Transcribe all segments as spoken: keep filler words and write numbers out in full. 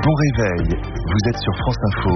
Bon réveil, vous êtes sur France Info.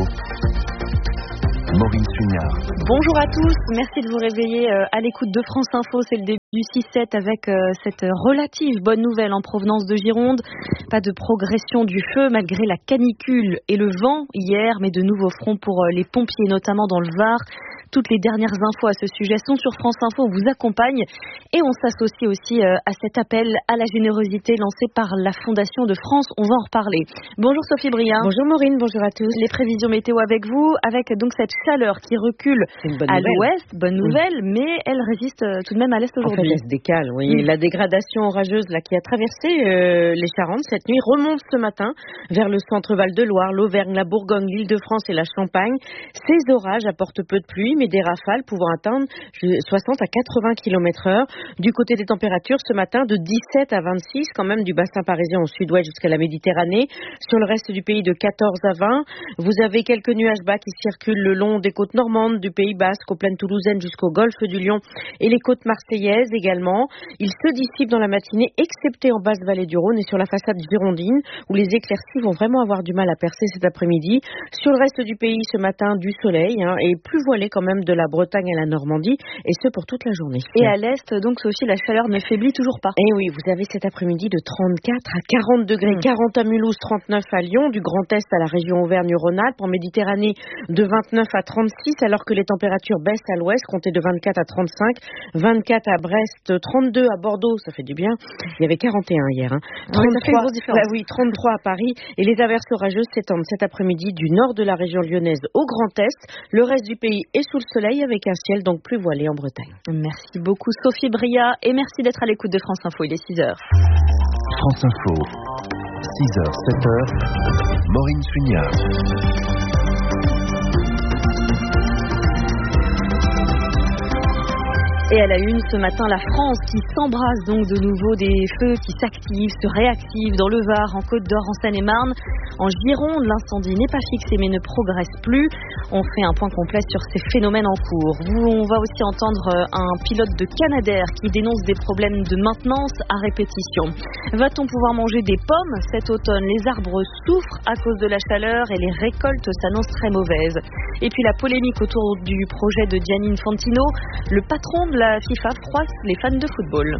Maureen Sugnard. Bonjour à tous, merci de vous réveiller euh, à l'écoute de France Info. C'est le début du six sept avec euh, cette relative bonne nouvelle en provenance de Gironde. Pas de progression du feu malgré la canicule et le vent hier, mais de nouveaux fronts pour euh, les pompiers, notamment dans le Var. Toutes les dernières infos à ce sujet sont sur France Info, on vous accompagne et on s'associe aussi euh, à cet appel à la générosité lancé par la Fondation de France. On va en reparler. Bonjour Sophie Bria. Bonjour Maureen, bonjour à tous. Les prévisions météo avec vous, avec donc cette chaleur qui recule à nouvelle. l'ouest, bonne nouvelle, oui. Mais elle résiste tout de même à l'est aujourd'hui. En fait, elle se décale, oui. Mmh. La dégradation orageuse là, qui a traversé euh, les Charentes cette nuit remonte ce matin vers le centre Val-de-Loire, l'Auvergne, la Bourgogne, l'Île-de-France et la Champagne. Ces orages apportent peu de pluie, mais des rafales pouvant atteindre soixante à quatre-vingts kilomètres heure. Du côté des températures, ce matin, de dix-sept à vingt-six, quand même du bassin parisien au sud-ouest jusqu'à la Méditerranée. Sur le reste du pays, de quatorze à vingt. Vous avez quelques nuages bas qui circulent le long des côtes normandes, du Pays Basque, aux plaines toulousaines jusqu'au golfe du Lion et les côtes marseillaises également. Ils se dissipent dans la matinée, excepté en basse vallée du Rhône et sur la façade girondine, où les éclaircies vont vraiment avoir du mal à percer cet après-midi. Sur le reste du pays, ce matin, du soleil hein, et plus voilé quand même de la Bretagne à la Normandie, et ce pour toute la journée. Et à l'est, donc Sophie, la chaleur ne faiblit toujours pas. Et oui, vous avez cet après-midi de trente-quatre à quarante degrés, mmh. quarante à Mulhouse, trente-neuf à Lyon, du Grand Est à la région Auvergne-Rhône-Alpes, en Méditerranée de vingt-neuf à trente-six, alors que les températures baissent à l'ouest, comptez de vingt-quatre à trente-cinq, vingt-quatre à Brest, trente-deux à Bordeaux, ça fait du bien. Il y avait quarante et un hier. Hein. trente-trois, ouais, ça fait une grosse différence. Bah oui, trente-trois à Paris, et les averses orageuses s'étendent cet après-midi du nord de la région lyonnaise au Grand Est. Le reste du pays est sous le soleil avec un ciel donc plus voilé en Bretagne. Merci beaucoup Sophie Bria et merci d'être à l'écoute de France Info. Il est six heures. France Info, six heures, sept heures, Maureen Sugnard. Et à la une ce matin, la France qui s'embrasse donc de nouveau, des feux qui s'activent, se réactivent dans le Var, en Côte d'Or, en Seine-et-Marne. En Gironde, l'incendie n'est pas fixé mais ne progresse plus. On fait un point complet sur ces phénomènes en cours. On va aussi entendre un pilote de Canadair qui dénonce des problèmes de maintenance à répétition. Va-t-on pouvoir manger des pommes cet automne? Les arbres souffrent à cause de la chaleur et les récoltes s'annoncent très mauvaises. Et puis la polémique autour du projet de Gianni Infantino. Le patron de la FIFA froisse les fans de football.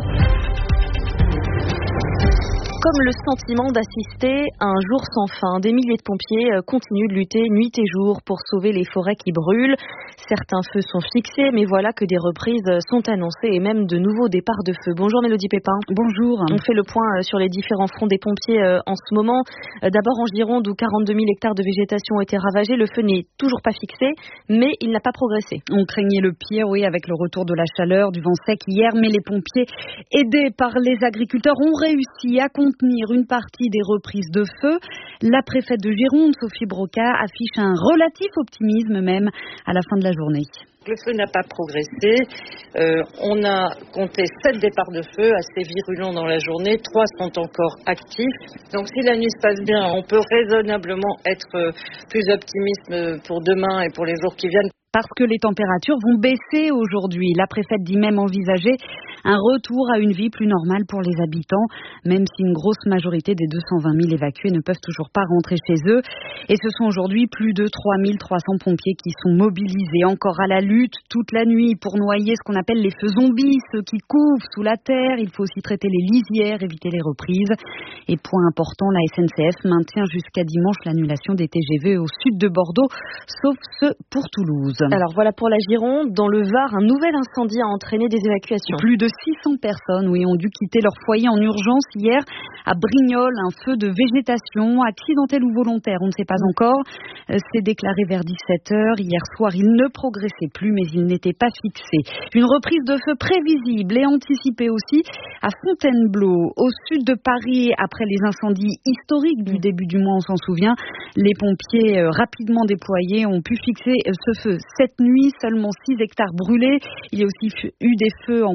Comme le sentiment d'assister à un jour sans fin. Des milliers de pompiers continuent de lutter nuit et jour pour sauver les forêts qui brûlent. Certains feux sont fixés, mais voilà que des reprises sont annoncées et même de nouveaux départs de feu. Bonjour Mélodie Pépin. Bonjour. On fait le point sur les différents fronts des pompiers en ce moment. D'abord en Gironde où quarante-deux mille hectares de végétation ont été ravagés. Le feu n'est toujours pas fixé, mais il n'a pas progressé. On craignait le pire, oui, avec le retour de la chaleur, du vent sec hier, mais les pompiers, aidés par les agriculteurs, ont réussi à contenir une partie des reprises de feu. La préfète de Gironde, Sophie Broca, affiche un relatif optimisme même à la fin de la journée. Le feu n'a pas progressé. Euh, on a compté sept départs de feu assez virulents dans la journée. Trois sont encore actifs. Donc si la nuit se passe bien, on peut raisonnablement être plus optimiste pour demain et pour les jours qui viennent. Parce que les températures vont baisser aujourd'hui. La préfète dit même envisager un retour à une vie plus normale pour les habitants, même si une grosse majorité des deux cent vingt mille évacués ne peuvent toujours pas rentrer chez eux. Et ce sont aujourd'hui plus de trois mille trois cents pompiers qui sont mobilisés encore à la lutte toute la nuit pour noyer ce qu'on appelle les feux zombies, ceux qui couvent sous la terre. Il faut aussi traiter les lisières, éviter les reprises. Et point important, la S N C F maintient jusqu'à dimanche l'annulation des T G V au sud de Bordeaux, sauf ceux pour Toulouse. Alors voilà pour la Gironde. Dans le Var, un nouvel incendie a entraîné des évacuations. Plus de six cents personnes oui, ont dû quitter leur foyer en urgence hier à Brignoles. Un feu de végétation, accidentel ou volontaire, on ne sait pas encore. C'est déclaré vers dix-sept heures. Hier soir, il ne progressait plus, mais il n'était pas fixé. Une reprise de feu prévisible et anticipée aussi à Fontainebleau, au sud de Paris, après les incendies historiques du début du mois, on s'en souvient. Les pompiers euh, rapidement déployés ont pu fixer euh, ce feu. Cette nuit, seulement six hectares brûlés. Il y a aussi eu des feux en Côte d'Or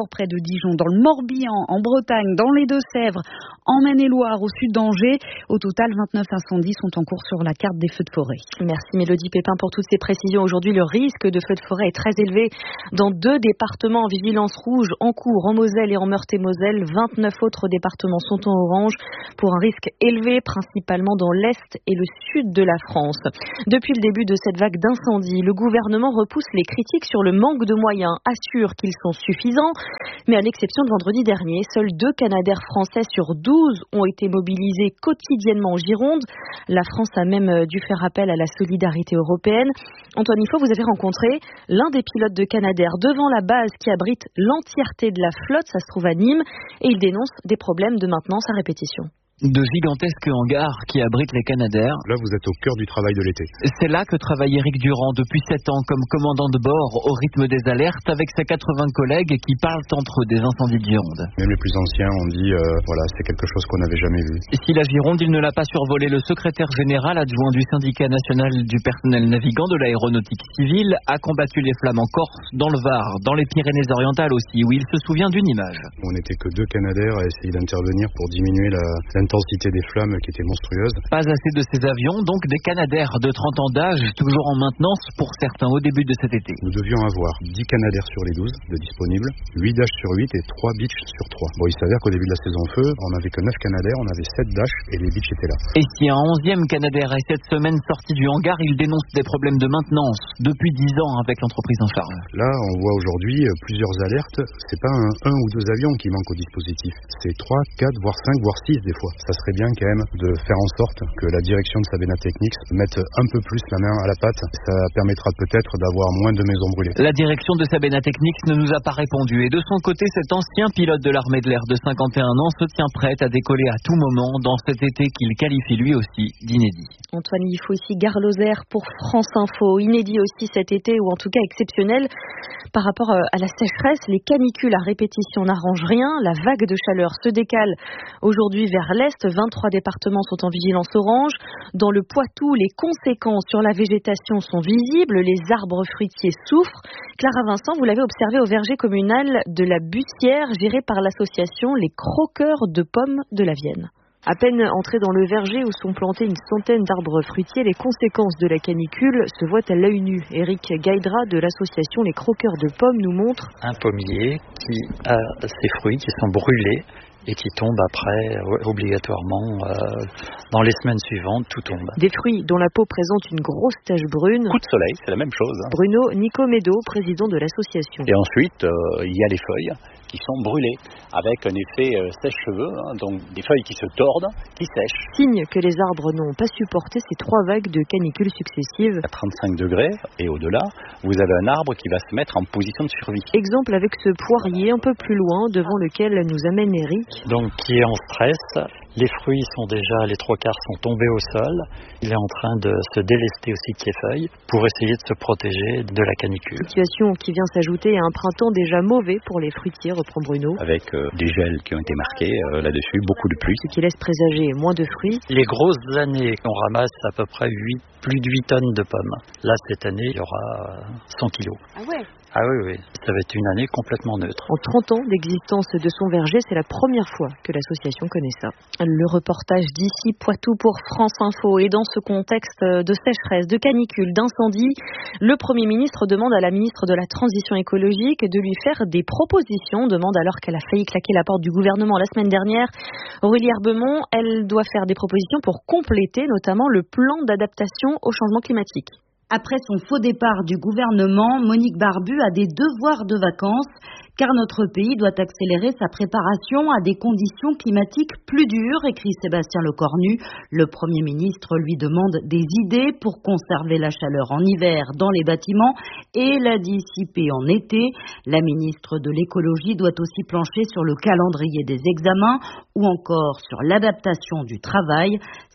Cahors, près de Dijon, dans le Morbihan, en Bretagne, dans les Deux-Sèvres, en Maine-et-Loire, au sud d'Angers. Au total, vingt-neuf incendies sont en cours sur la carte des feux de forêt. Merci Mélodie Pépin pour toutes ces précisions. Aujourd'hui, le risque de feux de forêt est très élevé dans deux départements en vigilance rouge, en cours, en Moselle et en Meurthe-et-Moselle. vingt-neuf autres départements sont en orange pour un risque élevé, principalement dans l'Est et le Sud de la France. Depuis le début de cette vague d'incendies, le gouvernement repousse les critiques sur le manque de moyens, assure qu'ils sont suffisants, mais à l'exception de vendredi dernier, seuls deux Canadair français sur douze ont été mobilisés quotidiennement en Gironde. La France a même dû faire appel à la solidarité européenne. Antoine Ifo, vous avez rencontré l'un des pilotes de Canadair devant la base qui abrite l'entièreté de la flotte, ça se trouve à Nîmes, et il dénonce des problèmes de maintenance à répétition. De gigantesques hangars qui abritent les Canadair. Là, vous êtes au cœur du travail de l'été. C'est là que travaille Éric Durand depuis sept ans comme commandant de bord au rythme des alertes avec ses quatre-vingts collègues qui parlent entre eux des incendies de Gironde. Même les plus anciens ont dit, euh, voilà, c'est quelque chose qu'on n'avait jamais vu. Et si la Gironde, il ne l'a pas survolé, le secrétaire général adjoint du syndicat national du personnel navigant de l'aéronautique civile a combattu les flammes en Corse, dans le Var, dans les Pyrénées-Orientales aussi, où il se souvient d'une image. On n'était que deux Canadair à essayer d'intervenir pour diminuer la, l'intensité des flammes qui étaient monstrueuses. Pas assez de ces avions, donc des Canadair de trente ans d'âge, toujours en maintenance pour certains au début de cet été. Nous devions avoir dix Canadair sur les douze de disponibles, huit Dash sur huit et trois Beach sur trois. Bon, il s'avère qu'au début de la saison feu, on n'avait que neuf Canadair, on avait sept Dash et les Beach étaient là. Et si un onzième Canadair est cette semaine sorti du hangar, il dénonce des problèmes de maintenance depuis dix ans avec l'entreprise en charge. Là, on voit aujourd'hui plusieurs alertes. C'est pas un, un ou deux avions qui manquent au dispositif. C'est trois, quatre, voire cinq, voire six des fois. Ça serait bien quand même de faire en sorte que la direction de Sabena Technics mette un peu plus la main à la pâte. Ça permettra peut-être d'avoir moins de maisons brûlées. La direction de Sabena Technics ne nous a pas répondu et de son côté, cet ancien pilote de l'armée de l'air de cinquante et un ans se tient prêt à décoller à tout moment dans cet été qu'il qualifie lui aussi d'inédit. Antoine, il faut ici Gare Lozère pour France Info. Inédit aussi cet été, ou en tout cas exceptionnel par rapport à la sécheresse. Les canicules à répétition n'arrangent rien. La vague de chaleur se décale aujourd'hui vers l'est. vingt-trois départements sont en vigilance orange. Dans le Poitou, les conséquences sur la végétation sont visibles. Les arbres fruitiers souffrent. Clara Vincent, vous l'avez observé au verger communal de la Bussière, géré par l'association Les Croqueurs de Pommes de la Vienne. À peine entrés dans le verger où sont plantés une centaine d'arbres fruitiers, les conséquences de la canicule se voient à l'œil nu. Éric Gaïdra de l'association Les Croqueurs de Pommes nous montre un pommier qui a ses fruits qui sont brûlés et qui tombent après obligatoirement euh, dans les semaines suivantes, tout tombe. Des fruits dont la peau présente une grosse tache brune. Coup de soleil, c'est la même chose. Hein. Bruno Nicomedo, président de l'association. Et ensuite, euh, il y a les feuilles qui sont brûlées, avec un effet euh, sèche-cheveux, hein, donc des feuilles qui se tordent, qui sèchent. Signe que les arbres n'ont pas supporté ces trois vagues de canicules successives. À trente-cinq degrés et au-delà, vous avez un arbre qui va se mettre en position de survie. Exemple avec ce poirier un peu plus loin, devant lequel nous amène Eric. Donc qui est en stress. Les fruits sont déjà, les trois quarts sont tombés au sol. Il est en train de se délester aussi de ses feuilles pour essayer de se protéger de la canicule. Situation qui vient s'ajouter à un printemps déjà mauvais pour les fruitiers, reprend Bruno. Avec euh, des gels qui ont été marqués euh, là-dessus, beaucoup de pluie. Ce qui laisse présager moins de fruits. Les grosses années, on ramasse à peu près huit, plus de huit tonnes de pommes. Là, cette année, il y aura cent kilos. Ah ouais. Ah oui, oui, ça va être une année complètement neutre. En trente ans d'existence de son verger, c'est la première fois que l'association connaît ça. Le reportage d'ici Poitou pour France Info. Et dans ce contexte de sécheresse, de canicule, d'incendie, le Premier ministre demande à la ministre de la Transition écologique de lui faire des propositions. Demande alors qu'elle a failli claquer la porte du gouvernement la semaine dernière. Aurélie Herbemont, elle doit faire des propositions pour compléter notamment le plan d'adaptation au changement climatique. Après son faux départ du gouvernement, Monique Barbu a des devoirs de vacances, car notre pays doit accélérer sa préparation à des conditions climatiques plus dures, écrit Sébastien Lecornu. Le Premier ministre lui demande des idées pour conserver la chaleur en hiver dans les bâtiments et la dissiper en été. La ministre de l'écologie doit aussi plancher sur le calendrier des examens ou encore sur l'adaptation du travail.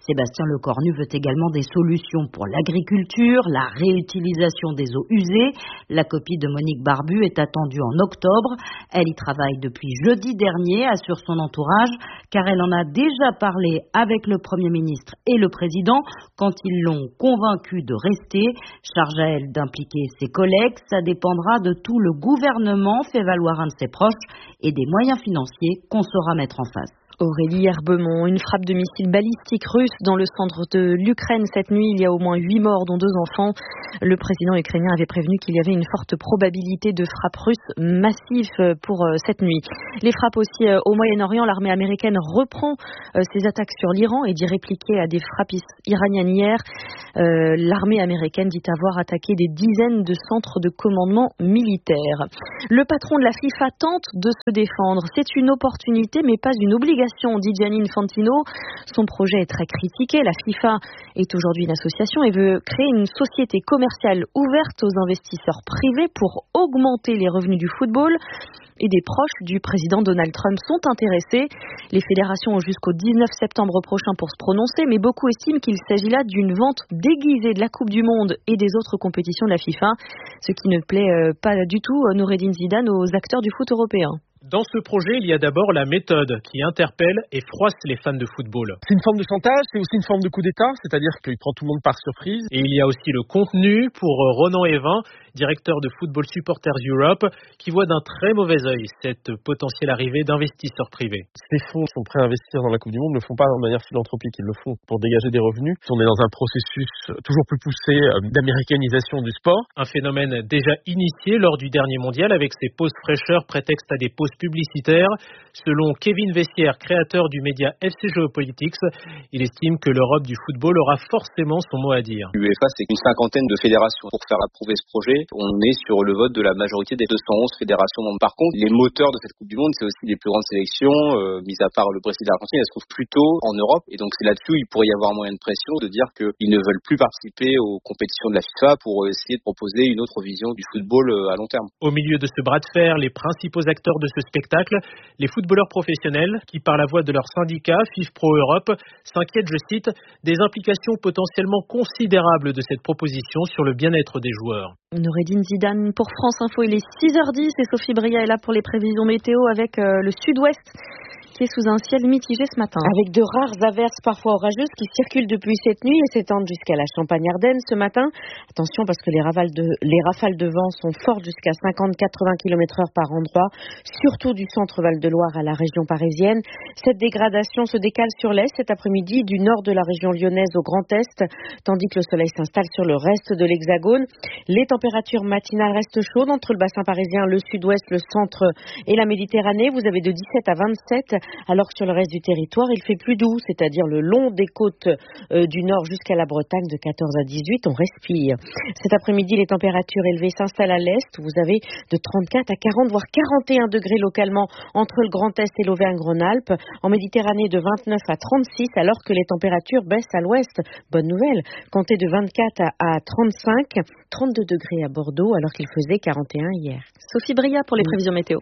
Sébastien Lecornu veut également des solutions pour l'agriculture, la réutilisation des eaux usées. La copie de Monique Barbu est attendue en octobre. Elle y travaille depuis jeudi dernier, assure son entourage, car elle en a déjà parlé avec le Premier ministre et le Président quand ils l'ont convaincu de rester. Charge à elle d'impliquer ses collègues. Ça dépendra de tout le gouvernement, fait valoir un de ses proches, et des moyens financiers qu'on saura mettre en face. Aurélie Herbemont, une frappe de missile balistique russe dans le centre de l'Ukraine cette nuit. Il y a au moins huit morts, dont deux enfants. Le président ukrainien avait prévenu qu'il y avait une forte probabilité de frappe russe massive pour cette nuit. Les frappes aussi au Moyen-Orient. L'armée américaine reprend ses attaques sur l'Iran et dit répliquer à des frappes iraniennes hier. Euh, l'armée américaine dit avoir attaqué des dizaines de centres de commandement militaire. Le patron de la FIFA tente de se défendre. C'est une opportunité, mais pas une obligation, dit Gianni Infantino. Son projet est très critiqué. La FIFA est aujourd'hui une association et veut créer une société commerciale ouverte aux investisseurs privés pour augmenter les revenus du football. Et des proches du président Donald Trump sont intéressés. Les fédérations ont jusqu'au dix-neuf septembre prochain pour se prononcer, mais beaucoup estiment qu'il s'agit là d'une vente déguisée de la Coupe du Monde et des autres compétitions de la FIFA, ce qui ne plaît pas du tout, Noureddine Zidane, aux acteurs du foot européen. Dans ce projet, il y a d'abord la méthode qui interpelle et froisse les fans de football. C'est une forme de chantage, c'est aussi une forme de coup d'État, c'est-à-dire qu'il prend tout le monde par surprise. Et il y a aussi le contenu pour Ronan Evin, directeur de Football Supporters Europe, qui voit d'un très mauvais œil cette potentielle arrivée d'investisseurs privés. Ces fonds qui sont prêts à investir dans la Coupe du Monde ne le font pas de manière philanthropique, ils le font pour dégager des revenus. On est dans un processus toujours plus poussé d'américanisation du sport. Un phénomène déjà initié lors du dernier mondial avec ses pauses fraîcheurs prétexte à des pauses publicitaires. Selon Kevin Vessière, créateur du média F C Geopolitics, il estime que l'Europe du football aura forcément son mot à dire. L'UEFA, c'est une cinquantaine de fédérations. Pour faire approuver ce projet, on est sur le vote de la majorité des deux cent onze fédérations membres. Par contre, les moteurs de cette Coupe du Monde, c'est aussi les plus grandes sélections, euh, mis à part le Brésil et l'Argentine, elles se trouvent plutôt en Europe. Et donc c'est là-dessus où il pourrait y avoir moyen de pression de dire qu'ils ne veulent plus participer aux compétitions de la FIFA pour essayer de proposer une autre vision du football à long terme. Au milieu de ce bras de fer, les principaux acteurs de ce spectacle, les footballeurs professionnels qui, par la voix de leur syndicat FIFPro Europe, s'inquiètent, je cite, des implications potentiellement considérables de cette proposition sur le bien-être des joueurs. Noureddine Zidane pour France Info, il est six heures dix et Sophie Bria est là pour les prévisions météo avec euh, le sud-ouest qui est sous un ciel mitigé ce matin. Avec de rares averses parfois orageuses qui circulent depuis cette nuit et s'étendent jusqu'à la Champagne-Ardenne ce matin. Attention parce que les rafales de, les rafales de vent sont fortes jusqu'à cinquante à quatre-vingts kilomètres heure par endroit, surtout du centre Val-de-Loire à la région parisienne. Cette dégradation se décale sur l'est cet après-midi, du nord de la région lyonnaise au Grand Est, tandis que le soleil s'installe sur le reste de l'Hexagone. Les températures matinales restent chaudes entre le bassin parisien, le sud-ouest, le centre et la Méditerranée. Vous avez de dix-sept à vingt-sept, alors que sur le reste du territoire, il fait plus doux, c'est-à-dire le long des côtes euh, du nord jusqu'à la Bretagne, de quatorze à dix-huit, on respire. Cet après-midi, les températures élevées s'installent à l'est. Vous avez de trente-quatre à quarante, voire quarante et un degrés localement entre le Grand Est et l'Auvergne-Rhône-Alpes. En Méditerranée, de vingt-neuf à trente-six, alors que les températures baissent à l'ouest. Bonne nouvelle, comptez de vingt-quatre à trente-cinq, trente-deux degrés à Bordeaux, alors qu'il faisait quarante et un hier. Sophie Bria pour les prévisions météo.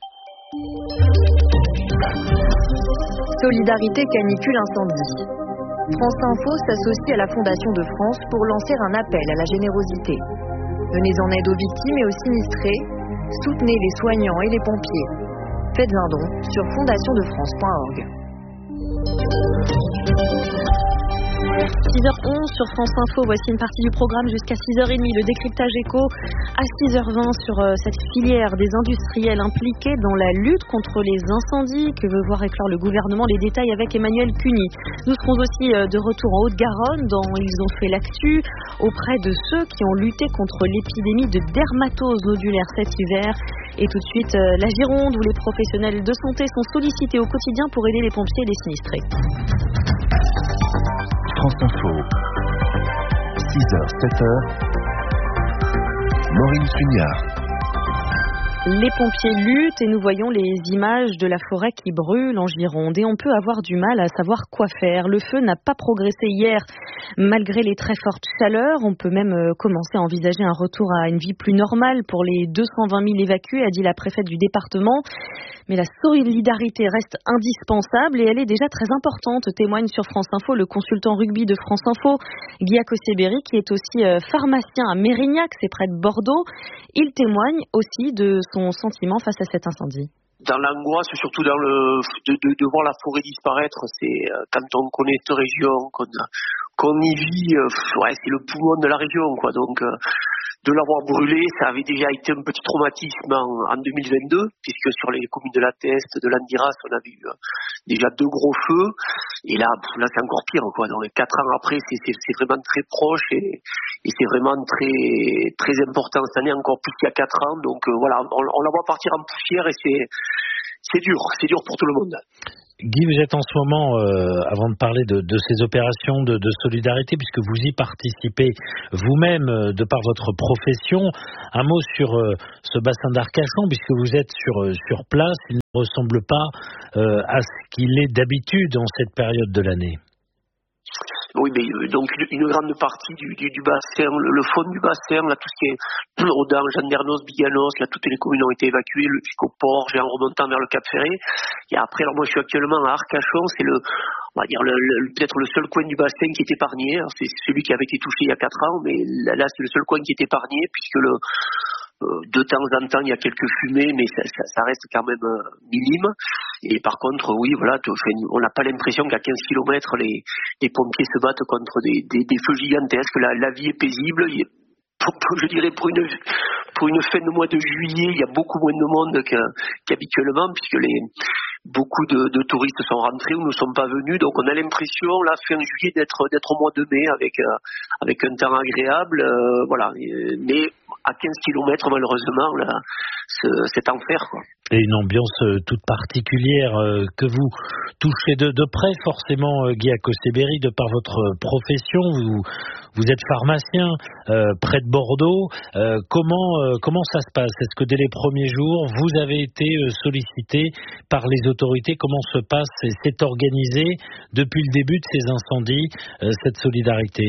Solidarité canicule incendie. France Info s'associe à la Fondation de France pour lancer un appel à la générosité. Venez en aide aux victimes et aux sinistrés. Soutenez les soignants et les pompiers. Faites un don sur fondation de france point org. six heures onze sur France Info, voici une partie du programme jusqu'à six heures trente. Le décryptage éco à six heures vingt sur cette filière des industriels impliqués dans la lutte contre les incendies que veut voir éclore le gouvernement. Les détails avec Emmanuel Cuny. Nous serons aussi de retour en Haute-Garonne dans Ils ont fait l'actu auprès de ceux qui ont lutté contre l'épidémie de dermatose nodulaire cet hiver. Et tout de suite, la Gironde où les professionnels de santé sont sollicités au quotidien pour aider les pompiers et les sinistrés. France Info, six heures, sept heures, Maureen Sugnard. Les pompiers luttent et nous voyons les images de la forêt qui brûle en Gironde et on peut avoir du mal à savoir quoi faire. Le feu n'a pas progressé hier malgré les très fortes chaleurs. On peut même commencer à envisager un retour à une vie plus normale pour les deux cent vingt mille évacués, a dit la préfète du département. Mais la solidarité reste indispensable et elle est déjà très importante, témoigne sur France Info le consultant rugby de France Info, Guy Acosseberi, qui est aussi pharmacien à Mérignac, c'est près de Bordeaux. Il témoigne aussi de son sentiment face à cet incendie. Dans l'angoisse, surtout dans le de, de, de voir la forêt disparaître, c'est euh, quand on connaît cette région, qu'on, qu'on y vit, euh, ouais, c'est le poumon de la région, quoi. Donc euh, de l'avoir brûlé, ça avait déjà été un petit traumatisme en, en deux mille vingt-deux, puisque sur les communes de la Teste, de l'Andiras, on avait eu euh, déjà deux gros feux, et là, là c'est encore pire, quoi. Donc quatre ans après, c'est, c'est, c'est vraiment très proche et, et c'est vraiment très très important cette année, encore plus qu'il y a quatre ans. Donc euh, voilà, on, on la voit partir en poussière et c'est c'est dur, c'est dur pour tout le monde. Guy, vous êtes en ce moment, euh, avant de parler de, de ces opérations de, de solidarité, puisque vous y participez vous-même euh, de par votre profession, un mot sur euh, ce bassin d'Arcachon, puisque vous êtes sur, euh, sur place, il ne ressemble pas euh, à ce qu'il est d'habitude en cette période de l'année. Oui, mais donc une, une grande partie du, du, du bassin, le, le fond du bassin, là tout ce qui est Audin, Jandernos, Biganos, là toutes les communes ont été évacuées jusqu'au port, en remontant vers le Cap Ferré. Et après, alors moi je suis actuellement à Arcachon, c'est le, on va dire le, le, peut-être le seul coin du bassin qui est épargné. Alors, c'est celui qui avait été touché il y a quatre ans, mais là, là c'est le seul coin qui est épargné puisque le de temps en temps, il y a quelques fumées, mais ça, ça, ça reste quand même euh, minime. Et par contre, oui, voilà, on n'a pas l'impression qu'à quinze kilomètres, les, les pompiers se battent contre des, des, des feux gigantesques. La, la vie est paisible. Il y a, pour, je dirais pour une, pour une fin de mois de juillet, il y a beaucoup moins de monde qu'habituellement, puisque les beaucoup de, de touristes sont rentrés ou ne sont pas venus, donc on a l'impression là fin juillet d'être d'être au mois de mai avec euh, avec un temps agréable, euh, voilà. Mais à quinze kilomètres malheureusement là, ce, cet enfer, quoi. Et une ambiance toute particulière euh, que vous touchez de, de près forcément, Guy Acosseberi, de par votre profession. Vous, vous êtes pharmacien euh, près de Bordeaux. Euh, comment, euh, comment ça se passe? Est-ce que dès les premiers jours, vous avez été euh, sollicité par les autorités? Comment se passe et s'est organisé depuis le début de ces incendies, euh, cette solidarité?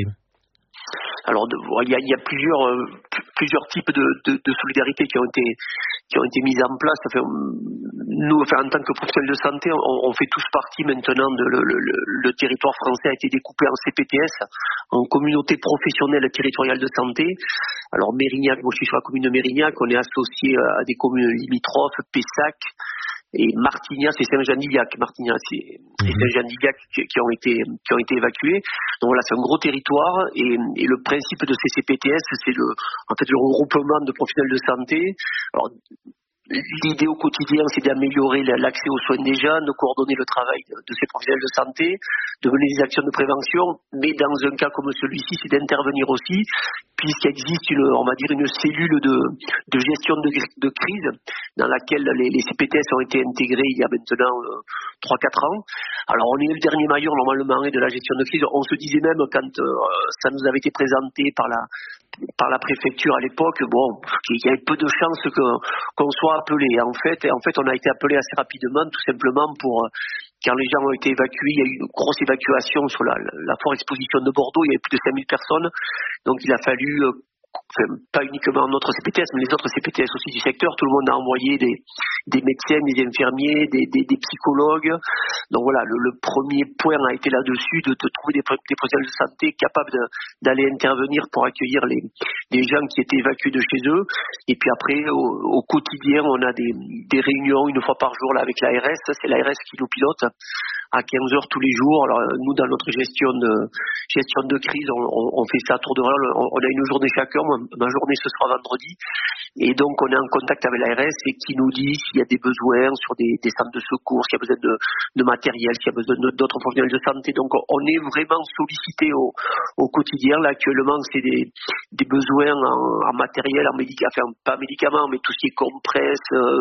Alors, il y a, il y a plusieurs, euh, plusieurs types de, de, de solidarité qui ont été, qui ont été mises en place. Enfin, nous, enfin, en tant que professionnels de santé, on, on fait tous partie maintenant de le, le, le territoire français a été découpé en C P T S, en communauté professionnelle territoriale de santé. Alors, Mérignac, moi je suis sur la commune de Mérignac, on est associé à des communes limitrophes, Pessac, et Martignac et Saint-Jean-d'Illac, Martignac et Saint-Jean-d'Illac qui, qui ont été qui ont été évacués. Donc voilà, c'est un gros territoire et, et le principe de ces C P T S, c'est le en fait le regroupement de professionnels de santé. Alors l'idée au quotidien, c'est d'améliorer l'accès aux soins des jeunes, de coordonner le travail de ces professionnels de santé, de mener des actions de prévention, mais dans un cas comme celui-ci, c'est d'intervenir aussi, puisqu'il existe une, on va dire, une cellule de, de gestion de, de crise dans laquelle les, les C P T S ont été intégrés il y a maintenant euh, trois quatre ans. Alors on est le dernier maillon normalement de la gestion de crise. On se disait même quand euh, ça nous avait été présenté par la par la préfecture à l'époque, bon, il y avait peu de chances que, qu'on soit appelé. En fait, en fait, on a été appelé assez rapidement, tout simplement pour, quand les gens ont été évacués, il y a eu une grosse évacuation sur la, la forte exposition de Bordeaux, il y avait plus de cinq mille personnes, donc il a fallu, enfin, pas uniquement notre C P T S, mais les autres C P T S aussi du secteur, tout le monde a envoyé des, des médecins, des infirmiers, des, des, des psychologues. Donc voilà, le, le premier point a été là-dessus, de, de trouver des, des professionnels de santé capables de, d'aller intervenir pour accueillir les, les gens qui étaient évacués de chez eux. Et puis après, au, au quotidien, on a des, des réunions une fois par jour là avec l'A R S, c'est l'A R S qui nous pilote à quinze heures tous les jours. Alors nous, dans notre gestion de gestion de crise, on, on, on fait ça à tour de rôle. On, on a une journée chacun. Ma journée ce sera vendredi, et donc on est en contact avec l'A R S et qui nous dit s'il y a des besoins sur des, des centres de secours, s'il y a besoin de, de matériel, s'il y a besoin de, d'autres professionnels de santé. Donc on est vraiment sollicité au, au quotidien. Là actuellement, c'est des, des besoins en, en matériel, en médicaments, enfin pas médicaments, mais tout ce qui est compresse, euh,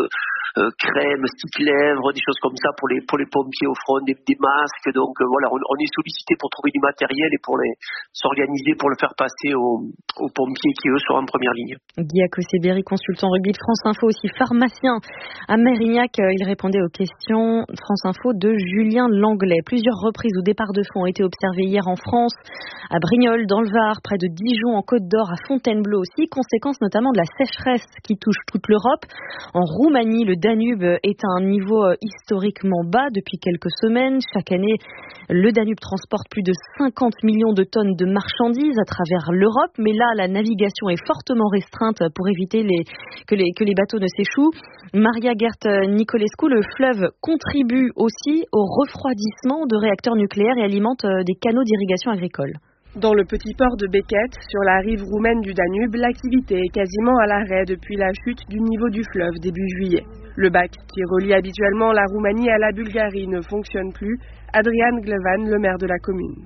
euh, crème, stick lèvres, des choses comme ça pour les pour les pompiers au front, des, des masques. Donc euh, voilà, on, on est sollicité pour trouver du matériel et pour les s'organiser pour le faire passer aux, aux pompiers qui eux sont en première ligne. Guy Acossé-Berry, consultant rugby de France Info, aussi pharmacien à Mérignac, il répondait aux questions France Info de Julien Langlais. Plusieurs reprises ou départs de feu ont été observés hier en France, à Brignoles, dans le Var, près de Dijon, en Côte d'Or, à Fontainebleau aussi, conséquence notamment de la sécheresse qui touche toute l'Europe. En Roumanie, le Danube est à un niveau historiquement bas depuis quelques semaines. Chaque année, le Danube transporte plus de cinquante millions de tonnes de marchandises à travers l'Europe, mais là, la navigation est fortement restreinte pour éviter les, que, les, que les bateaux ne s'échouent. Maria Gert Nicolescu, le fleuve contribue aussi au refroidissement de réacteurs nucléaires et alimente des canaux d'irrigation agricole. Dans le petit port de Békette, sur la rive roumaine du Danube, l'activité est quasiment à l'arrêt depuis la chute du niveau du fleuve début juillet. Le bac qui relie habituellement la Roumanie à la Bulgarie ne fonctionne plus. Adrian Glevan, le maire de la commune.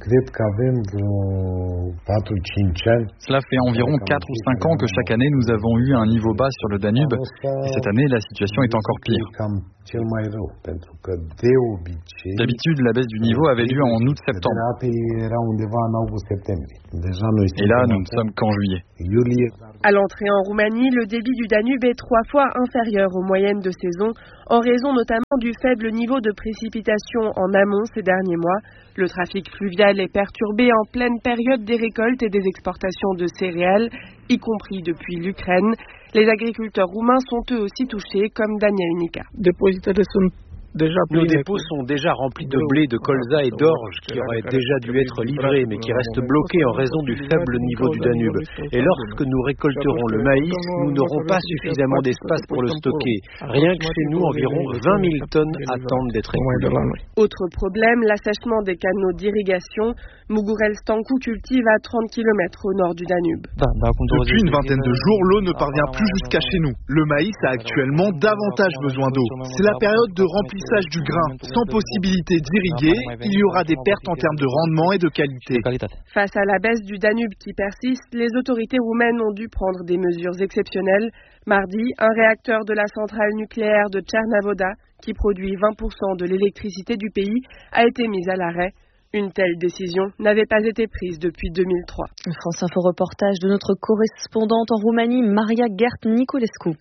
Cela fait environ quatre ou cinq ans que chaque année nous avons eu un niveau bas sur le Danube et cette année la situation est encore pire. D'habitude la baisse du niveau avait lieu en août-septembre. Et là nous ne sommes qu'en juillet. À l'entrée en Roumanie, le débit du Danube est trois fois inférieur aux moyennes de saison, en raison notamment du faible niveau de précipitation en amont ces derniers mois. Le trafic fluvial est perturbé en pleine période des récoltes et des exportations de céréales, y compris depuis l'Ukraine. Les agriculteurs roumains sont eux aussi touchés, comme Daniel Nica. Nos dépôts sont déjà remplis de blé, de colza et d'orge qui auraient déjà dû être livrés mais qui restent bloqués en raison du faible niveau du Danube. Et lorsque nous récolterons le maïs, nous n'aurons pas suffisamment d'espace pour le stocker. Rien que chez nous, environ vingt mille tonnes attendent d'être écoulées. Autre problème, l'assèchement des canaux d'irrigation. Mugurel Stancu cultive à trente kilomètres au nord du Danube. Depuis une vingtaine de jours, l'eau ne parvient plus jusqu'à chez nous. Le maïs a actuellement davantage besoin d'eau. C'est la période de remplissage du grain. Sans possibilité d'irriguer, il y aura des pertes en termes de rendement et de qualité. Face à la baisse du Danube qui persiste, les autorités roumaines ont dû prendre des mesures exceptionnelles. Mardi, un réacteur de la centrale nucléaire de Cernavoda, qui produit vingt pour cent de l'électricité du pays, a été mis à l'arrêt. Une telle décision n'avait pas été prise depuis deux mille trois. France Info reportage de notre correspondante en Roumanie, Maria Gert Nicolescu.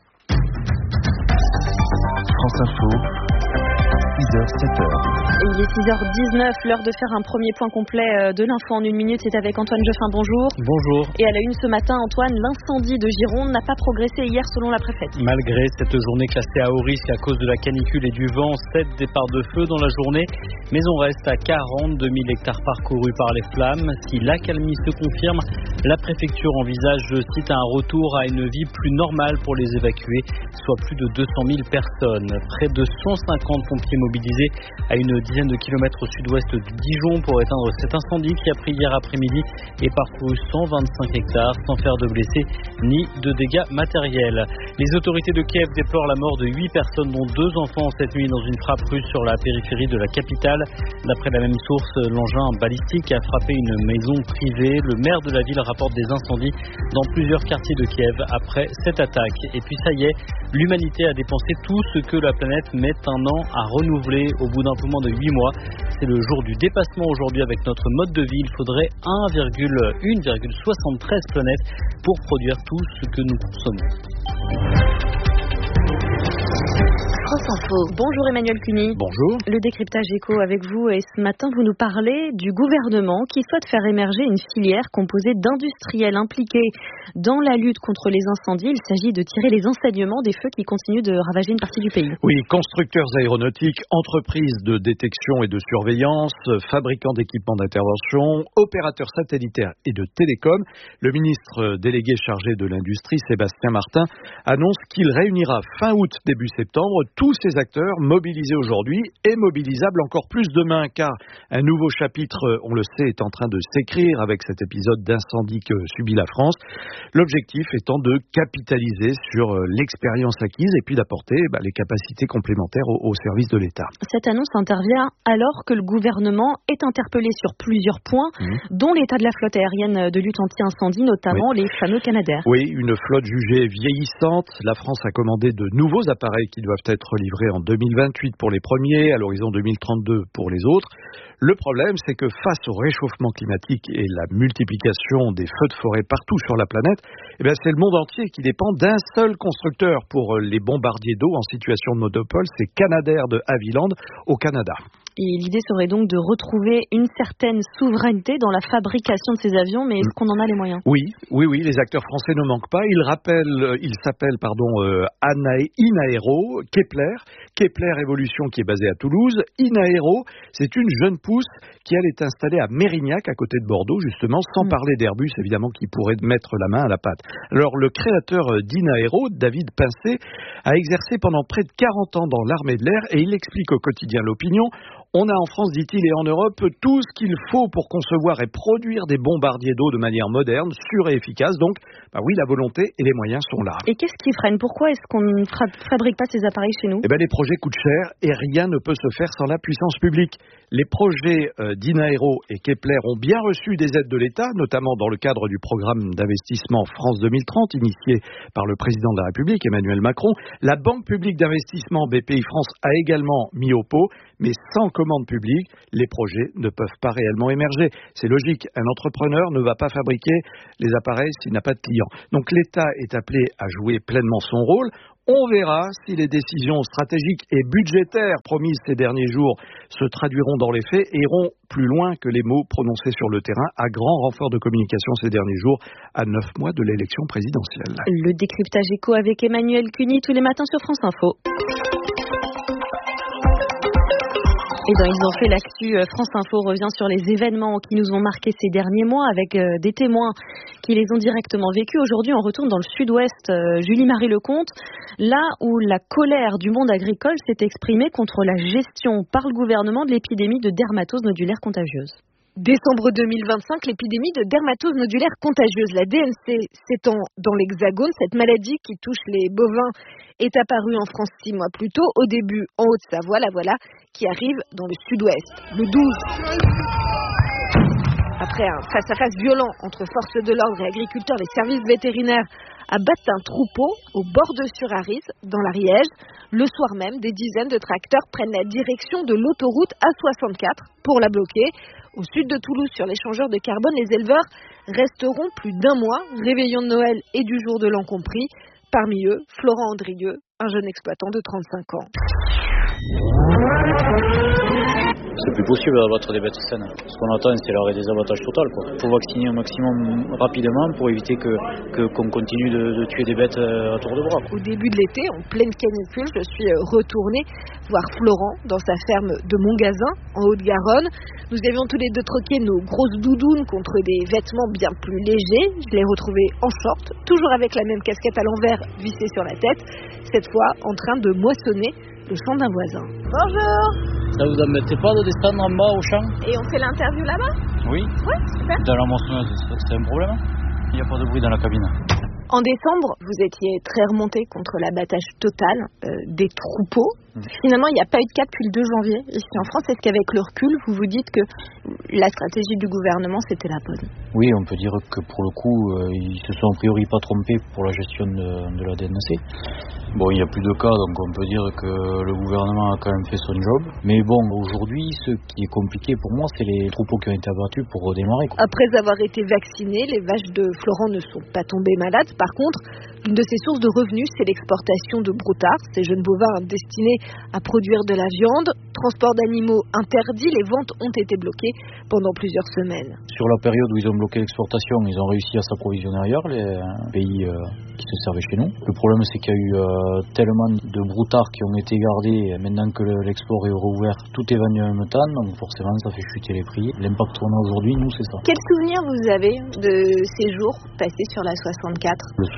France Info. six heures, sept heures. Il est six heures dix-neuf, l'heure de faire un premier point complet de l'info en une minute. C'est avec Antoine Jeffin, bonjour. Bonjour. Et à la une ce matin, Antoine, l'incendie de Gironde n'a pas progressé hier selon la préfète. Malgré cette journée classée à haut risque à cause de la canicule et du vent, sept départs de feu dans la journée, mais on reste à quarante-deux mille hectares parcourus par les flammes. Si l'accalmie se confirme, la préfecture envisage, je cite, un retour à une vie plus normale pour les évacués, soit plus de deux cent mille personnes. Près de cent cinquante pompiers mobilisés à une dizaine de kilomètres au sud-ouest de Dijon pour éteindre cet incendie qui a pris hier après-midi et parcouru cent vingt-cinq hectares sans faire de blessés ni de dégâts matériels. Les autorités de Kiev déplorent la mort de huit personnes dont deux enfants cette nuit dans une frappe russe sur la périphérie de la capitale. D'après la même source, l'engin balistique a frappé une maison privée. Le maire de la ville rapporte des incendies dans plusieurs quartiers de Kiev après cette attaque. Et puis ça y est, l'humanité a dépensé tout ce que la planète met un an à renouveler au bout d'un peu moins de huit mois. C'est le jour du dépassement aujourd'hui avec notre mode de vie. Il faudrait un virgule soixante-treize planètes pour produire tout ce que nous consommons. France Info. Bonjour Emmanuel Cuny. Bonjour. Le décryptage éco avec vous et ce matin vous nous parlez du gouvernement qui souhaite faire émerger une filière composée d'industriels impliqués dans la lutte contre les incendies. Il s'agit de tirer les enseignements des feux qui continuent de ravager une partie du pays. Oui, constructeurs aéronautiques, entreprises de détection et de surveillance, fabricants d'équipements d'intervention, opérateurs satellitaires et de télécom. Le ministre délégué chargé de l'industrie, Sébastien Martin, annonce qu'il réunira fin août, début septembre, tous tous ces acteurs mobilisés aujourd'hui et mobilisables encore plus demain, car un nouveau chapitre, on le sait, est en train de s'écrire avec cet épisode d'incendie que subit la France. L'objectif étant de capitaliser sur l'expérience acquise et puis d'apporter bah, les capacités complémentaires au, au service de l'État. Cette annonce intervient alors que le gouvernement est interpellé sur plusieurs points, mmh. dont l'état de la flotte aérienne de lutte anti-incendie, notamment oui. les fameux Canadair. Oui, une flotte jugée vieillissante. La France a commandé de nouveaux appareils qui doivent être livrés en deux mille vingt-huit pour les premiers, à l'horizon deux mille trente-deux pour les autres. Le problème, c'est que face au réchauffement climatique et la multiplication des feux de forêt partout sur la planète, eh bien, c'est le monde entier qui dépend d'un seul constructeur pour les bombardiers d'eau en situation de monopole, c'est Canadair de Havilland au Canada. Et l'idée serait donc de retrouver une certaine souveraineté dans la fabrication de ces avions, mais est-ce qu'on en a les moyens ? Oui, oui, oui, les acteurs français ne manquent pas. Ils rappellent, ils s'appellent, pardon, euh, Inaero, Kepler, Kepler Evolution qui est basée à Toulouse. Inaero, c'est une jeune pousse qui, elle, est installée à Mérignac, à côté de Bordeaux, justement, sans mmh. parler d'Airbus, évidemment, qui pourrait mettre la main à la pâte. Alors, le créateur d'Inaero, David Pincé, a exercé pendant près de quarante ans dans l'armée de l'air et il explique au quotidien L'Opinion. On a en France, dit-il, et en Europe, tout ce qu'il faut pour concevoir et produire des bombardiers d'eau de manière moderne, sûre et efficace. Donc, bah oui, la volonté et les moyens sont là. Et qu'est-ce qui freine ? Pourquoi est-ce qu'on ne fabrique pas ces appareils chez nous ? Eh bien, les projets coûtent cher et rien ne peut se faire sans la puissance publique. Les projets euh, d'Inaero et Kepler ont bien reçu des aides de l'État, notamment dans le cadre du programme d'investissement France deux mille trente, initié par le président de la République, Emmanuel Macron. La Banque publique d'investissement B P I France a également mis au pot, mais sans commande publique, les projets ne peuvent pas réellement émerger. C'est logique, un entrepreneur ne va pas fabriquer les appareils s'il n'a pas de clients. Donc l'État est appelé à jouer pleinement son rôle. On verra si les décisions stratégiques et budgétaires promises ces derniers jours se traduiront dans les faits et iront plus loin que les mots prononcés sur le terrain à grand renfort de communication ces derniers jours, à neuf mois de l'élection présidentielle. Le décryptage éco avec Emmanuel Cuny tous les matins sur France Info. Et dans Ils ont fait l'actu, France Info revient sur les événements qui nous ont marqués ces derniers mois avec euh, des témoins qui les ont directement vécus. Aujourd'hui, on retourne dans le sud-ouest, euh, Julie-Marie Lecomte, là où la colère du monde agricole s'est exprimée contre la gestion par le gouvernement de l'épidémie de dermatose nodulaire contagieuse. Décembre deux mille vingt-cinq, l'épidémie de dermatose nodulaire contagieuse, la D N C, s'étend dans l'Hexagone. Cette maladie qui touche les bovins est apparue en France six mois plus tôt, au début en Haute-Savoie, la voilà, qui arrive dans le sud-ouest, le douze. Après un face-à-face violent entre forces de l'ordre et agriculteurs, les services vétérinaires abattent un troupeau au bord de Suraris, dans l'Ariège. Le soir même, des dizaines de tracteurs prennent la direction de l'autoroute A soixante-quatre pour la bloquer. Au sud de Toulouse, sur l'échangeur de carbone, les éleveurs resteront plus d'un mois, réveillon de Noël et du jour de l'an compris. Parmi eux, Florent Andrieux, un jeune exploitant de trente-cinq ans. C'est plus possible d'abattre des bêtes saines. Ce qu'on attend, c'est l'arrêt des abattages total. Il faut vacciner au maximum rapidement pour éviter que, que, qu'on continue de, de tuer des bêtes à tour de bras. Au début de l'été, en pleine canicule, je suis retournée voir Florent dans sa ferme de Montgazin, en Haute-Garonne. Nous avions tous les deux troqué nos grosses doudounes contre des vêtements bien plus légers. Je l'ai retrouvé en short, toujours avec la même casquette à l'envers vissée sur la tête, cette fois en train de moissonner le champ d'un voisin. Bonjour. Ça vous embêtez pas de descendre en bas au champ? Et on fait l'interview là-bas? Oui. Ouais, super. Dans la moissonneuse, c'est un problème? Il n'y a pas de bruit dans la cabine. En décembre, vous étiez très remonté contre l'abattage total euh, des troupeaux. Mmh. Finalement, il n'y a pas eu de cas depuis le deux janvier ici en France. Est-ce qu'avec le recul, vous vous dites que la stratégie du gouvernement, c'était la bonne? Oui, on peut dire que pour le coup, euh, ils se sont a priori pas trompés pour la gestion de, de la D N C. Bon, il n'y a plus de cas, donc on peut dire que le gouvernement a quand même fait son job. Mais bon, aujourd'hui, ce qui est compliqué pour moi, c'est les troupeaux qui ont été abattus pour redémarrer, quoi. Après avoir été vaccinés, les vaches de Florent ne sont pas tombées malades. Par contre, l'une de ses sources de revenus, c'est l'exportation de broutards, ces jeunes bovins destinés à produire de la viande. Transport d'animaux interdit, les ventes ont été bloquées pendant plusieurs semaines. Sur la période où ils ont bloqué l'exportation, ils ont réussi à s'approvisionner ailleurs, les pays euh, qui se servaient chez nous. Le problème, c'est qu'il y a eu euh, tellement de broutards qui ont été gardés. Maintenant que l'export est rouvert, tout est vendu en même temps, donc forcément, ça fait chuter les prix. L'impact qu'on a aujourd'hui, nous, c'est ça. Quel souvenir vous avez de ces jours passés sur la soixante-quatre? Le soutien de la population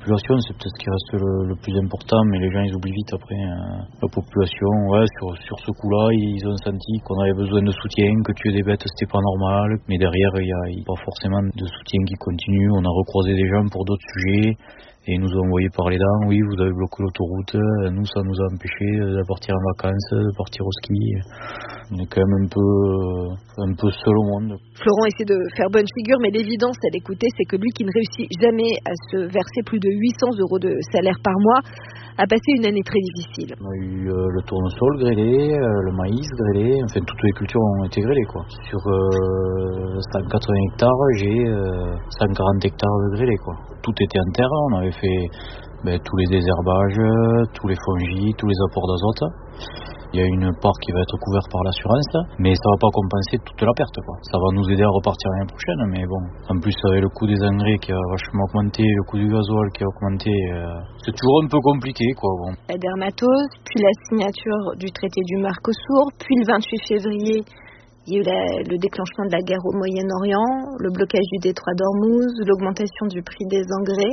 population, c'est peut-être ce qui reste le, le plus important, mais les gens ils oublient vite après. Euh, la population, ouais, sur, sur ce coup-là, ils ont senti qu'on avait besoin de soutien, que tuer des bêtes c'était pas normal, mais derrière il y a, y a pas forcément de soutien qui continue. On a recroisé des gens pour d'autres sujets. Et ils nous ont envoyé par les dents, oui, vous avez bloqué l'autoroute, nous ça nous a empêché de partir en vacances, de partir au ski. On est quand même un peu, un peu seul au monde. Florent essaie de faire bonne figure, mais l'évidence à l'écouter, c'est que lui qui ne réussit jamais à se verser plus de huit cents euros de salaire par mois, a passé une année très difficile. On a eu euh, le tournesol grêlé, euh, le maïs grêlé, enfin toutes les cultures ont été grêlées quoi. Sur euh, cent quatre-vingts hectares, j'ai euh, cent quarante hectares de grêlés quoi. Tout était en terre, on avait fait ben, tous les désherbages, tous les fongis, tous les apports d'azote. Il y a une part qui va être couverte par l'assurance, mais ça va pas compenser toute la perte, quoi. Ça va nous aider à repartir l'année prochaine, mais bon. En plus, avec le coût des engrais qui a vachement augmenté, le coût du gasoil qui a augmenté, euh, c'est toujours un peu compliqué, quoi. Bon. La dermatose, puis la signature du traité du Mercosur, puis le vingt-huit février, il y a eu la, le déclenchement de la guerre au Moyen-Orient, le blocage du détroit d'Ormuz, l'augmentation du prix des engrais.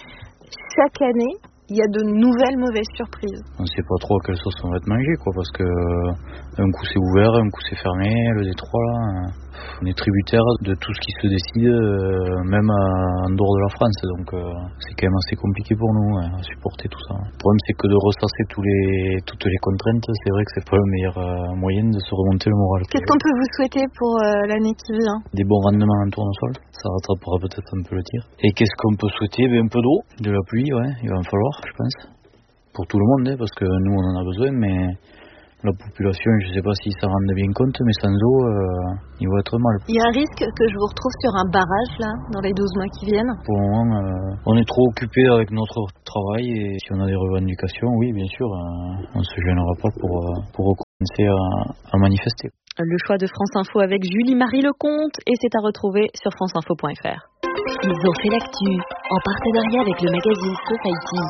Chaque année, il y a de nouvelles mauvaises surprises. On ne sait pas trop à quelle sauce on va être mangé, quoi, parce que euh, un coup c'est ouvert, un coup c'est fermé, le détroit là, euh, on est tributaire de tout ce qui se décide, euh, même à, en dehors de la France, donc euh, c'est quand même assez compliqué pour nous hein, à supporter tout ça. Le problème c'est que de ressasser tous les, toutes les contraintes, c'est vrai que c'est pas le meilleur euh, moyen de se remonter le moral. Qu'est-ce qu'on peut vous souhaiter pour euh, l'année qui vient? Des bons rendements en tournesol, ça rattrapera peut-être un peu le tir. Et qu'est-ce qu'on peut souhaiter? Ben, un peu d'eau, de la pluie, ouais, il va en falloir, je pense. Pour tout le monde, hein, parce que nous on en a besoin, mais la population, je ne sais pas s'ils s'en rendent bien compte, mais sans eau, euh, il va être mal. Il y a un risque que je vous retrouve sur un barrage, là, dans les douze mois qui viennent? Pour le moment, euh, on est trop occupé avec notre travail, et si on a des revendications, oui, bien sûr, euh, on ne se gênera pas pour, euh, pour recommencer à, à manifester. Le choix de France Info avec Julie-Marie Lecomte, et c'est à retrouver sur franceinfo point f r. Ils ont fait l'actu, en partenariat avec le magazine Society.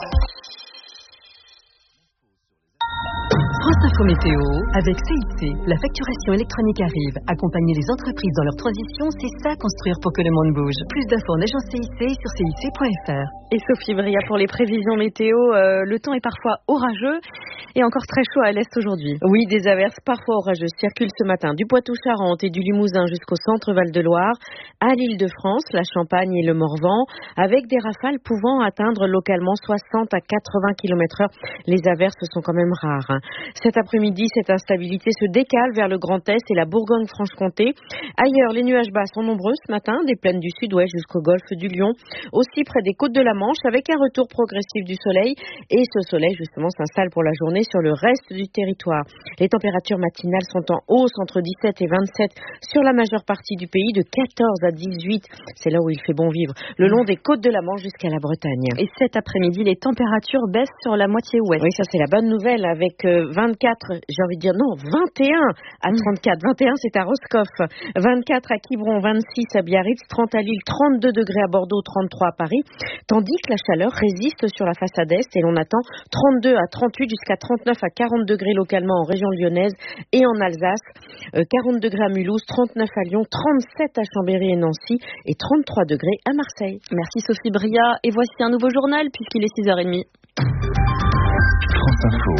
France Info Météo, avec C I C, la facturation électronique arrive. Accompagner les entreprises dans leur transition, c'est ça construire pour que le monde bouge. Plus d'infos en agence C I C sur C I C point f r. Et Sophie Bria pour les prévisions météo, euh, le temps est parfois orageux et encore très chaud à l'est aujourd'hui. Oui, des averses parfois orageuses circulent ce matin du Poitou-Charentes et du Limousin jusqu'au centre Val-de-Loire, à l'Île-de-France, la Champagne et le Morvan, avec des rafales pouvant atteindre localement soixante à quatre-vingts kilomètres heure. Les averses sont quand même rares. Cet après-midi, cette instabilité se décale vers le Grand Est et la Bourgogne-Franche-Comté. Ailleurs, les nuages bas sont nombreux ce matin, des plaines du sud-ouest jusqu'au golfe du Lion, aussi près des côtes de la Manche, avec un retour progressif du soleil. Et ce soleil, justement, s'installe pour la journée sur le reste du territoire. Les températures matinales sont en hausse entre dix-sept et vingt-sept sur la majeure partie du pays, de quatorze à dix-huit. C'est là où il fait bon vivre, le long des côtes de la Manche jusqu'à la Bretagne. Et cet après-midi, les températures baissent sur la moitié ouest. Oui, ça c'est la bonne nouvelle, avec vingt-quatre, j'ai envie de dire non, vingt et un à trente-quatre. vingt et un, c'est à Roscoff. vingt-quatre à Quiberon, vingt-six à Biarritz, trente à Lille, trente-deux degrés à Bordeaux, trente-trois à Paris. Tandis que la chaleur résiste sur la façade est et l'on attend trente-deux à trente-huit jusqu'à trente-neuf à quarante degrés localement en région lyonnaise et en Alsace. Euh, quarante degrés à Mulhouse, trente-neuf à Lyon, trente-sept à Chambéry et Nancy et trente-trois degrés à Marseille. Merci Sophie Bria. Et voici un nouveau journal puisqu'il est six heures trente. France Info.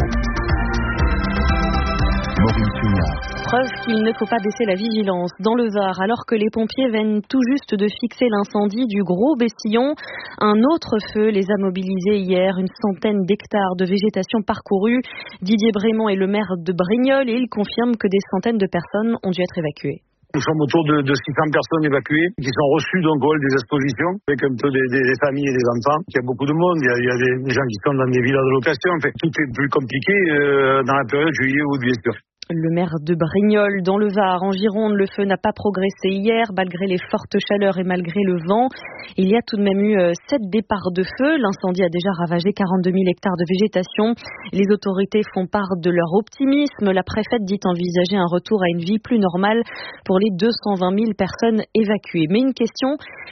Preuve qu'il ne faut pas baisser la vigilance. Dans le Var, alors que les pompiers viennent tout juste de fixer l'incendie du Gros Bessillon, un autre feu les a mobilisés hier. Une centaine d'hectares de végétation parcourus. Didier Brémond est le maire de Brignoles et il confirme que des centaines de personnes ont dû être évacuées. Nous sommes autour de, de six cents personnes évacuées qui sont reçues donc au hall des expositions avec un peu des, des, des familles et des enfants. Il y a beaucoup de monde, il y a, il y a des, des gens qui sont dans des villas de location. En fait, tout est plus compliqué euh, dans la période juillet-août, bien sûr. Le maire de Brignoles, dans le Var, en Gironde, le feu n'a pas progressé hier, malgré les fortes chaleurs et malgré le vent. Il y a tout de même eu sept départs de feu. L'incendie a déjà ravagé quarante-deux mille hectares de végétation. Les autorités font part de leur optimisme. La préfète dit envisager un retour à une vie plus normale pour les deux cent vingt mille personnes évacuées. Mais une question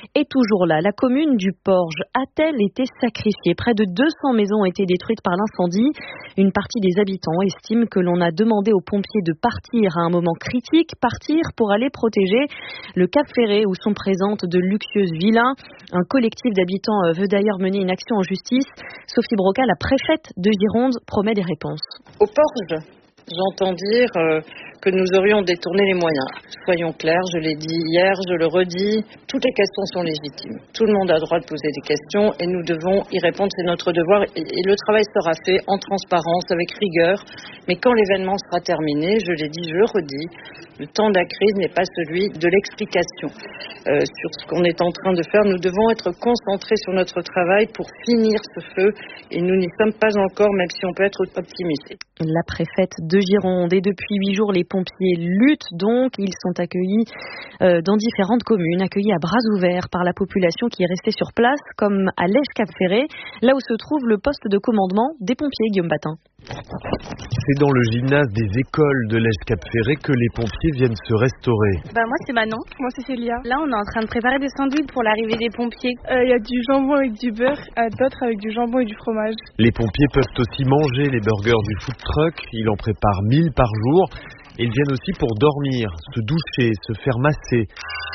est toujours là. La commune du Porge a-t-elle été sacrifiée? Près de deux cents maisons ont été détruites par l'incendie. Une partie des habitants estime que l'on a demandé aux pompiers de partir à un moment critique, partir pour aller protéger le Cap Ferret où sont présentes de luxueuses villas. Un collectif d'habitants veut d'ailleurs mener une action en justice. Sophie Broca, la préfète de Gironde, promet des réponses. Au Porge, j'entends dire euh, que nous aurions détourné les moyens. Soyons clairs, je l'ai dit hier, je le redis, toutes les questions sont légitimes. Tout le monde a le droit de poser des questions et nous devons y répondre, c'est notre devoir. Et, et le travail sera fait en transparence, avec rigueur. Mais quand l'événement sera terminé, je l'ai dit, je le redis, le temps de la crise n'est pas celui de l'explication. Euh, sur ce qu'on est en train de faire, nous devons être concentrés sur notre travail pour finir ce feu et nous n'y sommes pas encore, même si on peut être optimiste. La préfète de Gironde, et depuis huit jours, les pompiers luttent donc. Ils sont accueillis euh, dans différentes communes, accueillis à bras ouverts par la population qui est restée sur place, comme à Lège-Cap-Ferret, là où se trouve le poste de commandement des pompiers, Guillaume Batin. C'est dans le gymnase des écoles de Lège-Cap-Ferret que les pompiers viennent se restaurer. Bah moi c'est Manon. Moi c'est Célia. Là on est en train de préparer des sandwichs pour l'arrivée des pompiers. Il euh, y a du jambon avec du beurre, euh, d'autres avec du jambon et du fromage. Les pompiers peuvent aussi manger les burgers du food truck. Ils en préparent mille par jour. Et ils viennent aussi pour dormir, se doucher, se faire masser,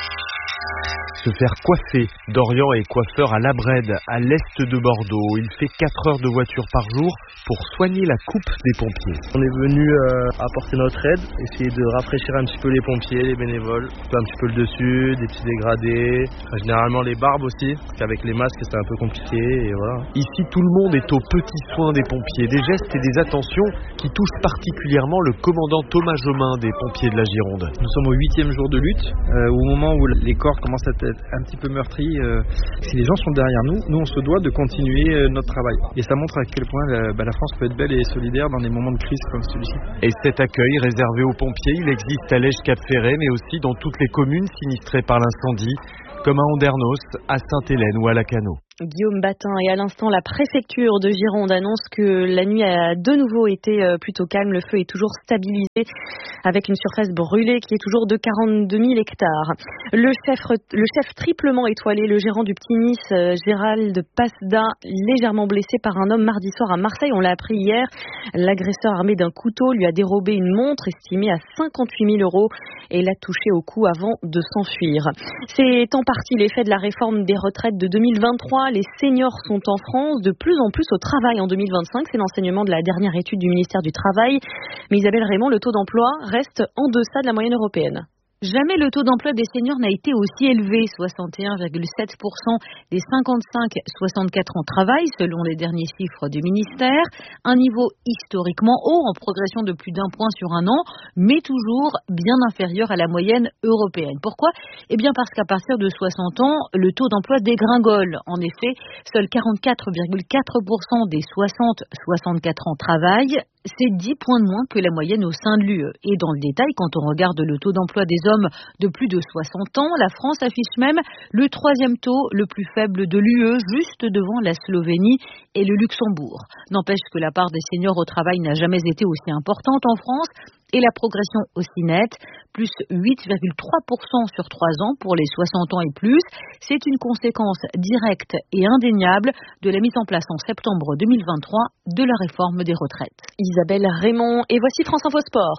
se faire coiffer. Dorian est coiffeur à La Brède, à l'est de Bordeaux. Il fait quatre heures de voiture par jour pour soigner la coupe des pompiers. On est venu euh, apporter notre aide, essayer de rafraîchir un petit peu les pompiers, les bénévoles, un petit peu le dessus, des petits dégradés, généralement les barbes aussi, parce qu'avec les masques c'était un peu compliqué et voilà. Ici tout le monde est aux petits soins des pompiers, des gestes et des attentions qui touchent particulièrement le commandant Thomas Jomain des pompiers de la Gironde. Nous sommes au huitième jour de lutte, euh, au moment où les corps commencent à être un petit peu meurtris. Euh, si les gens sont derrière nous, nous on se doit de continuer euh, notre travail. Et ça montre à quel point la, bah, la France peut être belle et solidaire dans des moments de crise comme celui-ci. Et cet accueil réservé aux pompiers, il existe à Lège-Cap-Ferret, mais aussi dans toutes les communes sinistrées par l'incendie, comme à Andernos, à Sainte-Hélène ou à Lacanau. Guillaume Batin, et à l'instant la préfecture de Gironde annonce que la nuit a de nouveau été plutôt calme, le feu est toujours stabilisé avec une surface brûlée qui est toujours de quarante-deux mille hectares. Le chef, le chef triplement étoilé, le gérant du Petit Nice, Gérald Pasda, légèrement blessé par un homme mardi soir à Marseille, on l'a appris hier. L'agresseur armé d'un couteau lui a dérobé une montre estimée à cinquante-huit mille euros et l'a touché au cou avant de s'enfuir. C'est en partie l'effet de la réforme des retraites de deux mille vingt-trois. Les seniors sont en France de plus en plus au travail en deux mille vingt-cinq. C'est l'enseignement de la dernière étude du ministère du Travail. Mais Isabelle Raymond, le taux d'emploi reste en deçà de la moyenne européenne. Jamais le taux d'emploi des seniors n'a été aussi élevé, soixante et un virgule sept pour cent des cinquante-cinq à soixante-quatre ans travaillent selon les derniers chiffres du ministère. Un niveau historiquement haut, en progression de plus d'un point sur un an, mais toujours bien inférieur à la moyenne européenne. Pourquoi ? Eh bien parce qu'à partir de soixante ans, le taux d'emploi dégringole. En effet, seuls quarante-quatre virgule quatre pour cent des soixante à soixante-quatre ans travaillent. C'est dix points de moins que la moyenne au sein de l'U E. Et dans le détail, quand on regarde le taux d'emploi des hommes de plus de soixante ans, la France affiche même le troisième taux le plus faible de l'U E, juste devant la Slovénie et le Luxembourg. N'empêche que la part des seniors au travail n'a jamais été aussi importante en France. Et la progression aussi nette, plus huit virgule trois pour cent sur trois ans pour les soixante ans et plus. C'est une conséquence directe et indéniable de la mise en place en septembre deux mille vingt-trois de la réforme des retraites. Isabelle Raymond, et voici France Info Sport.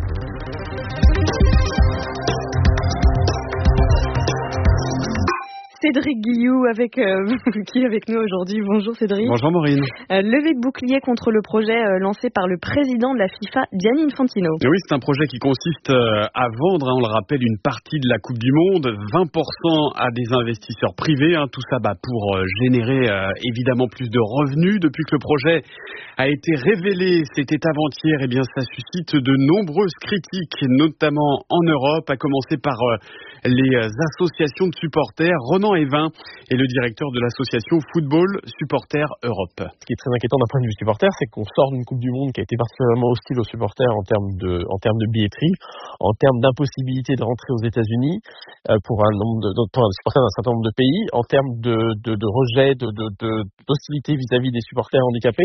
Cédric Guillou avec, euh, qui est avec nous aujourd'hui. Bonjour Cédric. Bonjour Maureen. Euh, levée de bouclier contre le projet euh, lancé par le président de la FIFA, Gianni Infantino. Et oui, c'est un projet qui consiste euh, à vendre, hein, on le rappelle, une partie de la Coupe du Monde, vingt pour cent à des investisseurs privés. Hein, tout ça bah, pour euh, générer euh, évidemment plus de revenus. Depuis que le projet a été révélé, c'était avant-hier, et bien ça suscite de nombreuses critiques, notamment en Europe, à commencer par euh, les associations de supporters. Ronan Evin est le directeur de l'association Football Supporters Europe. Ce qui est très inquiétant d'un point de vue supporter, c'est qu'on sort d'une Coupe du Monde qui a été particulièrement hostile aux supporters en termes de, en termes de billetterie, en termes d'impossibilité de rentrer aux États-Unis euh, pour un nombre de, de, pour un supporters d'un certain nombre de pays, en termes de, de, de rejet, de, de, de, d'hostilité vis-à-vis des supporters handicapés.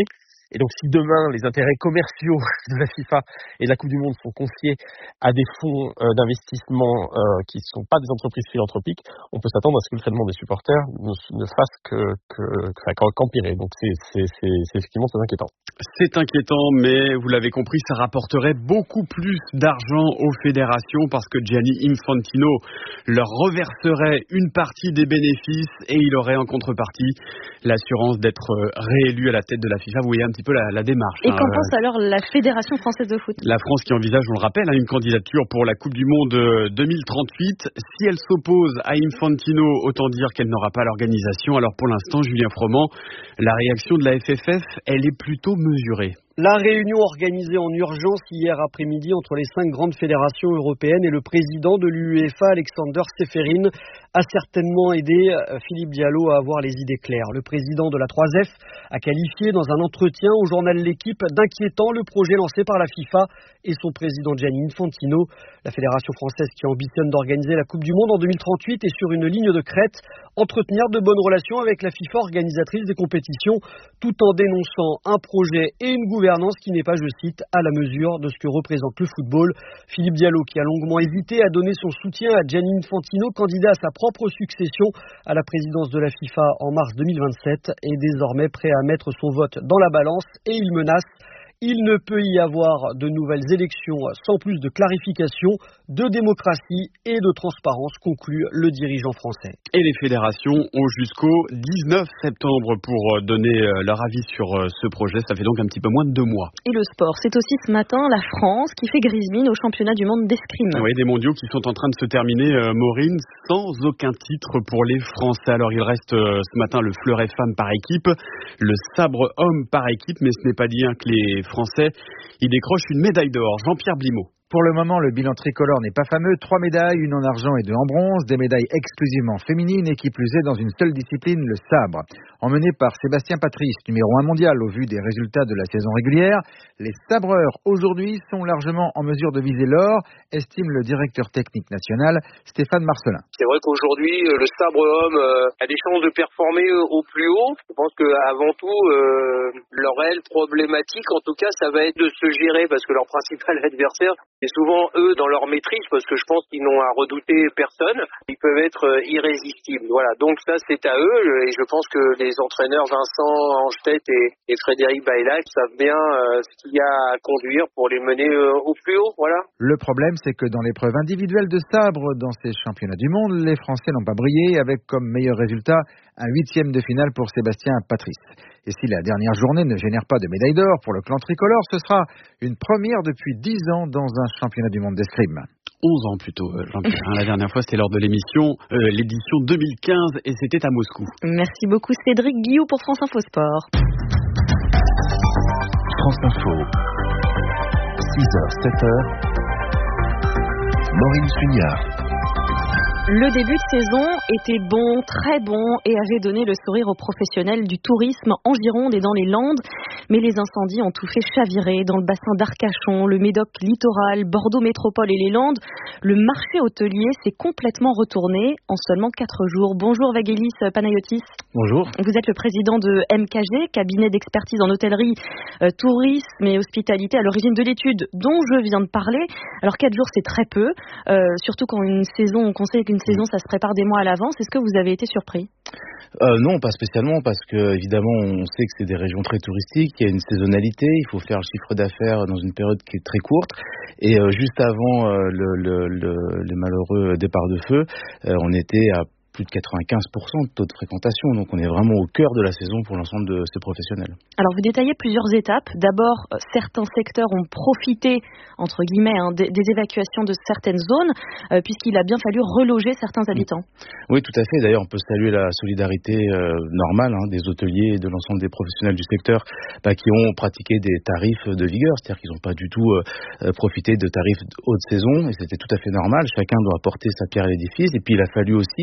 Et donc, si demain, les intérêts commerciaux de la FIFA et de la Coupe du Monde sont confiés à des fonds euh, d'investissement euh, qui ne sont pas des entreprises philanthropiques, on peut s'attendre à ce que le traitement des supporters ne, ne fasse que, que, que, qu'empirer. Donc, c'est, c'est, c'est, c'est effectivement très inquiétant. C'est inquiétant, mais vous l'avez compris, ça rapporterait beaucoup plus d'argent aux fédérations parce que Gianni Infantino leur reverserait une partie des bénéfices et il aurait en contrepartie l'assurance d'être réélu à la tête de la FIFA. Vous voyez un petit peu la, la démarche. Et hein, qu'en euh, pense alors la Fédération française de foot ? La France qui envisage, on le rappelle, hein, une candidature pour la Coupe du Monde deux mille trente-huit. Si elle s'oppose à Infantino, autant dire qu'elle n'aura pas l'organisation. Alors pour l'instant, Julien Froment, la réaction de la F F F, elle est plutôt mesurée. La réunion organisée en urgence hier après-midi entre les cinq grandes fédérations européennes et le président de l'UEFA, Alexander Seferin, a certainement aidé Philippe Diallo à avoir les idées claires. Le président de la trois F a qualifié dans un entretien au journal L'Équipe d'inquiétant le projet lancé par la FIFA et son président Gianni Infantino. La fédération française qui ambitionne d'organiser la Coupe du Monde en deux mille trente-huit est sur une ligne de crête, entretenir de bonnes relations avec la FIFA organisatrice des compétitions, tout en dénonçant un projet et une gouvernance qui n'est pas, je cite, à la mesure de ce que représente le football. Philippe Diallo, qui a longuement hésité à donner son soutien à Gianni Infantino, candidat à sa propre succession à la présidence de la FIFA en mars deux mille vingt-sept, est désormais prêt à mettre son vote dans la balance et il menace. Il ne peut y avoir de nouvelles élections sans plus de clarification, de démocratie et de transparence, conclut le dirigeant français. Et les fédérations ont jusqu'au dix-neuf septembre pour donner leur avis sur ce projet. Ça fait donc un petit peu moins de deux mois. Et le sport, c'est aussi ce matin la France qui fait grise mine au championnat du monde d'escrime. Oui, des mondiaux qui sont en train de se terminer, euh, Maureen, sans aucun titre pour les Français. Alors il reste euh, ce matin le fleuret femme par équipe, le sabre homme par équipe, mais ce n'est pas dire que les Français, ils décrochent une médaille d'or. Jean-Pierre Blimaud. Pour le moment, le bilan tricolore n'est pas fameux. Trois médailles, une en argent et deux en bronze. Des médailles exclusivement féminines et qui plus est dans une seule discipline, le sabre. Emmené par Sébastien Patrice, numéro un mondial au vu des résultats de la saison régulière, les sabreurs aujourd'hui sont largement en mesure de viser l'or, estime le directeur technique national Stéphane Marcelin. C'est vrai qu'aujourd'hui, le sabre homme a des chances de performer au plus haut. Je pense qu'avant tout, euh, leur réelle problématique, en tout cas, ça va être de se gérer parce que leur principal adversaire, c'est souvent eux dans leur maîtrise parce que je pense qu'ils n'ont à redouter personne. Ils peuvent être irrésistibles. Voilà. Donc ça, c'est à eux et je pense que les entraîneurs Vincent Anstedt et, et Frédéric Baylac savent bien euh, ce qu'il y a à conduire pour les mener euh, au plus haut. Voilà. Le problème, c'est que dans l'épreuve individuelle de sabre dans ces championnats du monde, les Français n'ont pas brillé avec comme meilleur résultat un huitième de finale pour Sébastien Patrice. Et si la dernière journée ne génère pas de médaille d'or pour le clan tricolore, ce sera une première depuis dix ans dans un championnat du monde d'escrime. onze ans plutôt, Jean-Pierre. La dernière fois, c'était lors de l'émission, euh, l'édition deux mille quinze, et c'était à Moscou. Merci beaucoup Cédric Guillou pour France Info Sport. France Info, six heures, sept heures, Maureen Sugnard. Le début de saison était bon, très bon, et avait donné le sourire aux professionnels du tourisme en Gironde et dans les Landes. Mais les incendies ont tout fait chavirer dans le bassin d'Arcachon, le Médoc littoral, Bordeaux Métropole et les Landes. Le marché hôtelier s'est complètement retourné en seulement quatre jours. Bonjour Vagelis Panayotis. Bonjour. Vous êtes le président de M K G, cabinet d'expertise en hôtellerie, euh, tourisme et hospitalité, à l'origine de l'étude dont je viens de parler. Alors quatre jours, c'est très peu, euh, surtout quand une saison, on conseille qu'une saison, ça se prépare des mois à l'avance. Est-ce que vous avez été surpris ? euh, Non, pas spécialement, parce que évidemment, on sait que c'est des régions très touristiques, il y a une saisonnalité, il faut faire le chiffre d'affaires dans une période qui est très courte. Et euh, juste avant euh, le, le, le, le malheureux départ de feu, euh, on était à plus de quatre-vingt-quinze pour cent de taux de fréquentation. Donc on est vraiment au cœur de la saison pour l'ensemble de ces professionnels. Alors vous détaillez plusieurs étapes. D'abord, certains secteurs ont profité, entre guillemets, hein, des, des évacuations de certaines zones, euh, puisqu'il a bien fallu reloger certains habitants. Oui, tout à fait. D'ailleurs, on peut saluer la solidarité euh, normale hein, des hôteliers et de l'ensemble des professionnels du secteur bah, qui ont pratiqué des tarifs de vigueur. C'est-à-dire qu'ils n'ont pas du tout euh, profité de tarifs haute saison, et c'était tout à fait normal. Chacun doit apporter sa pierre à l'édifice. Et puis il a fallu aussi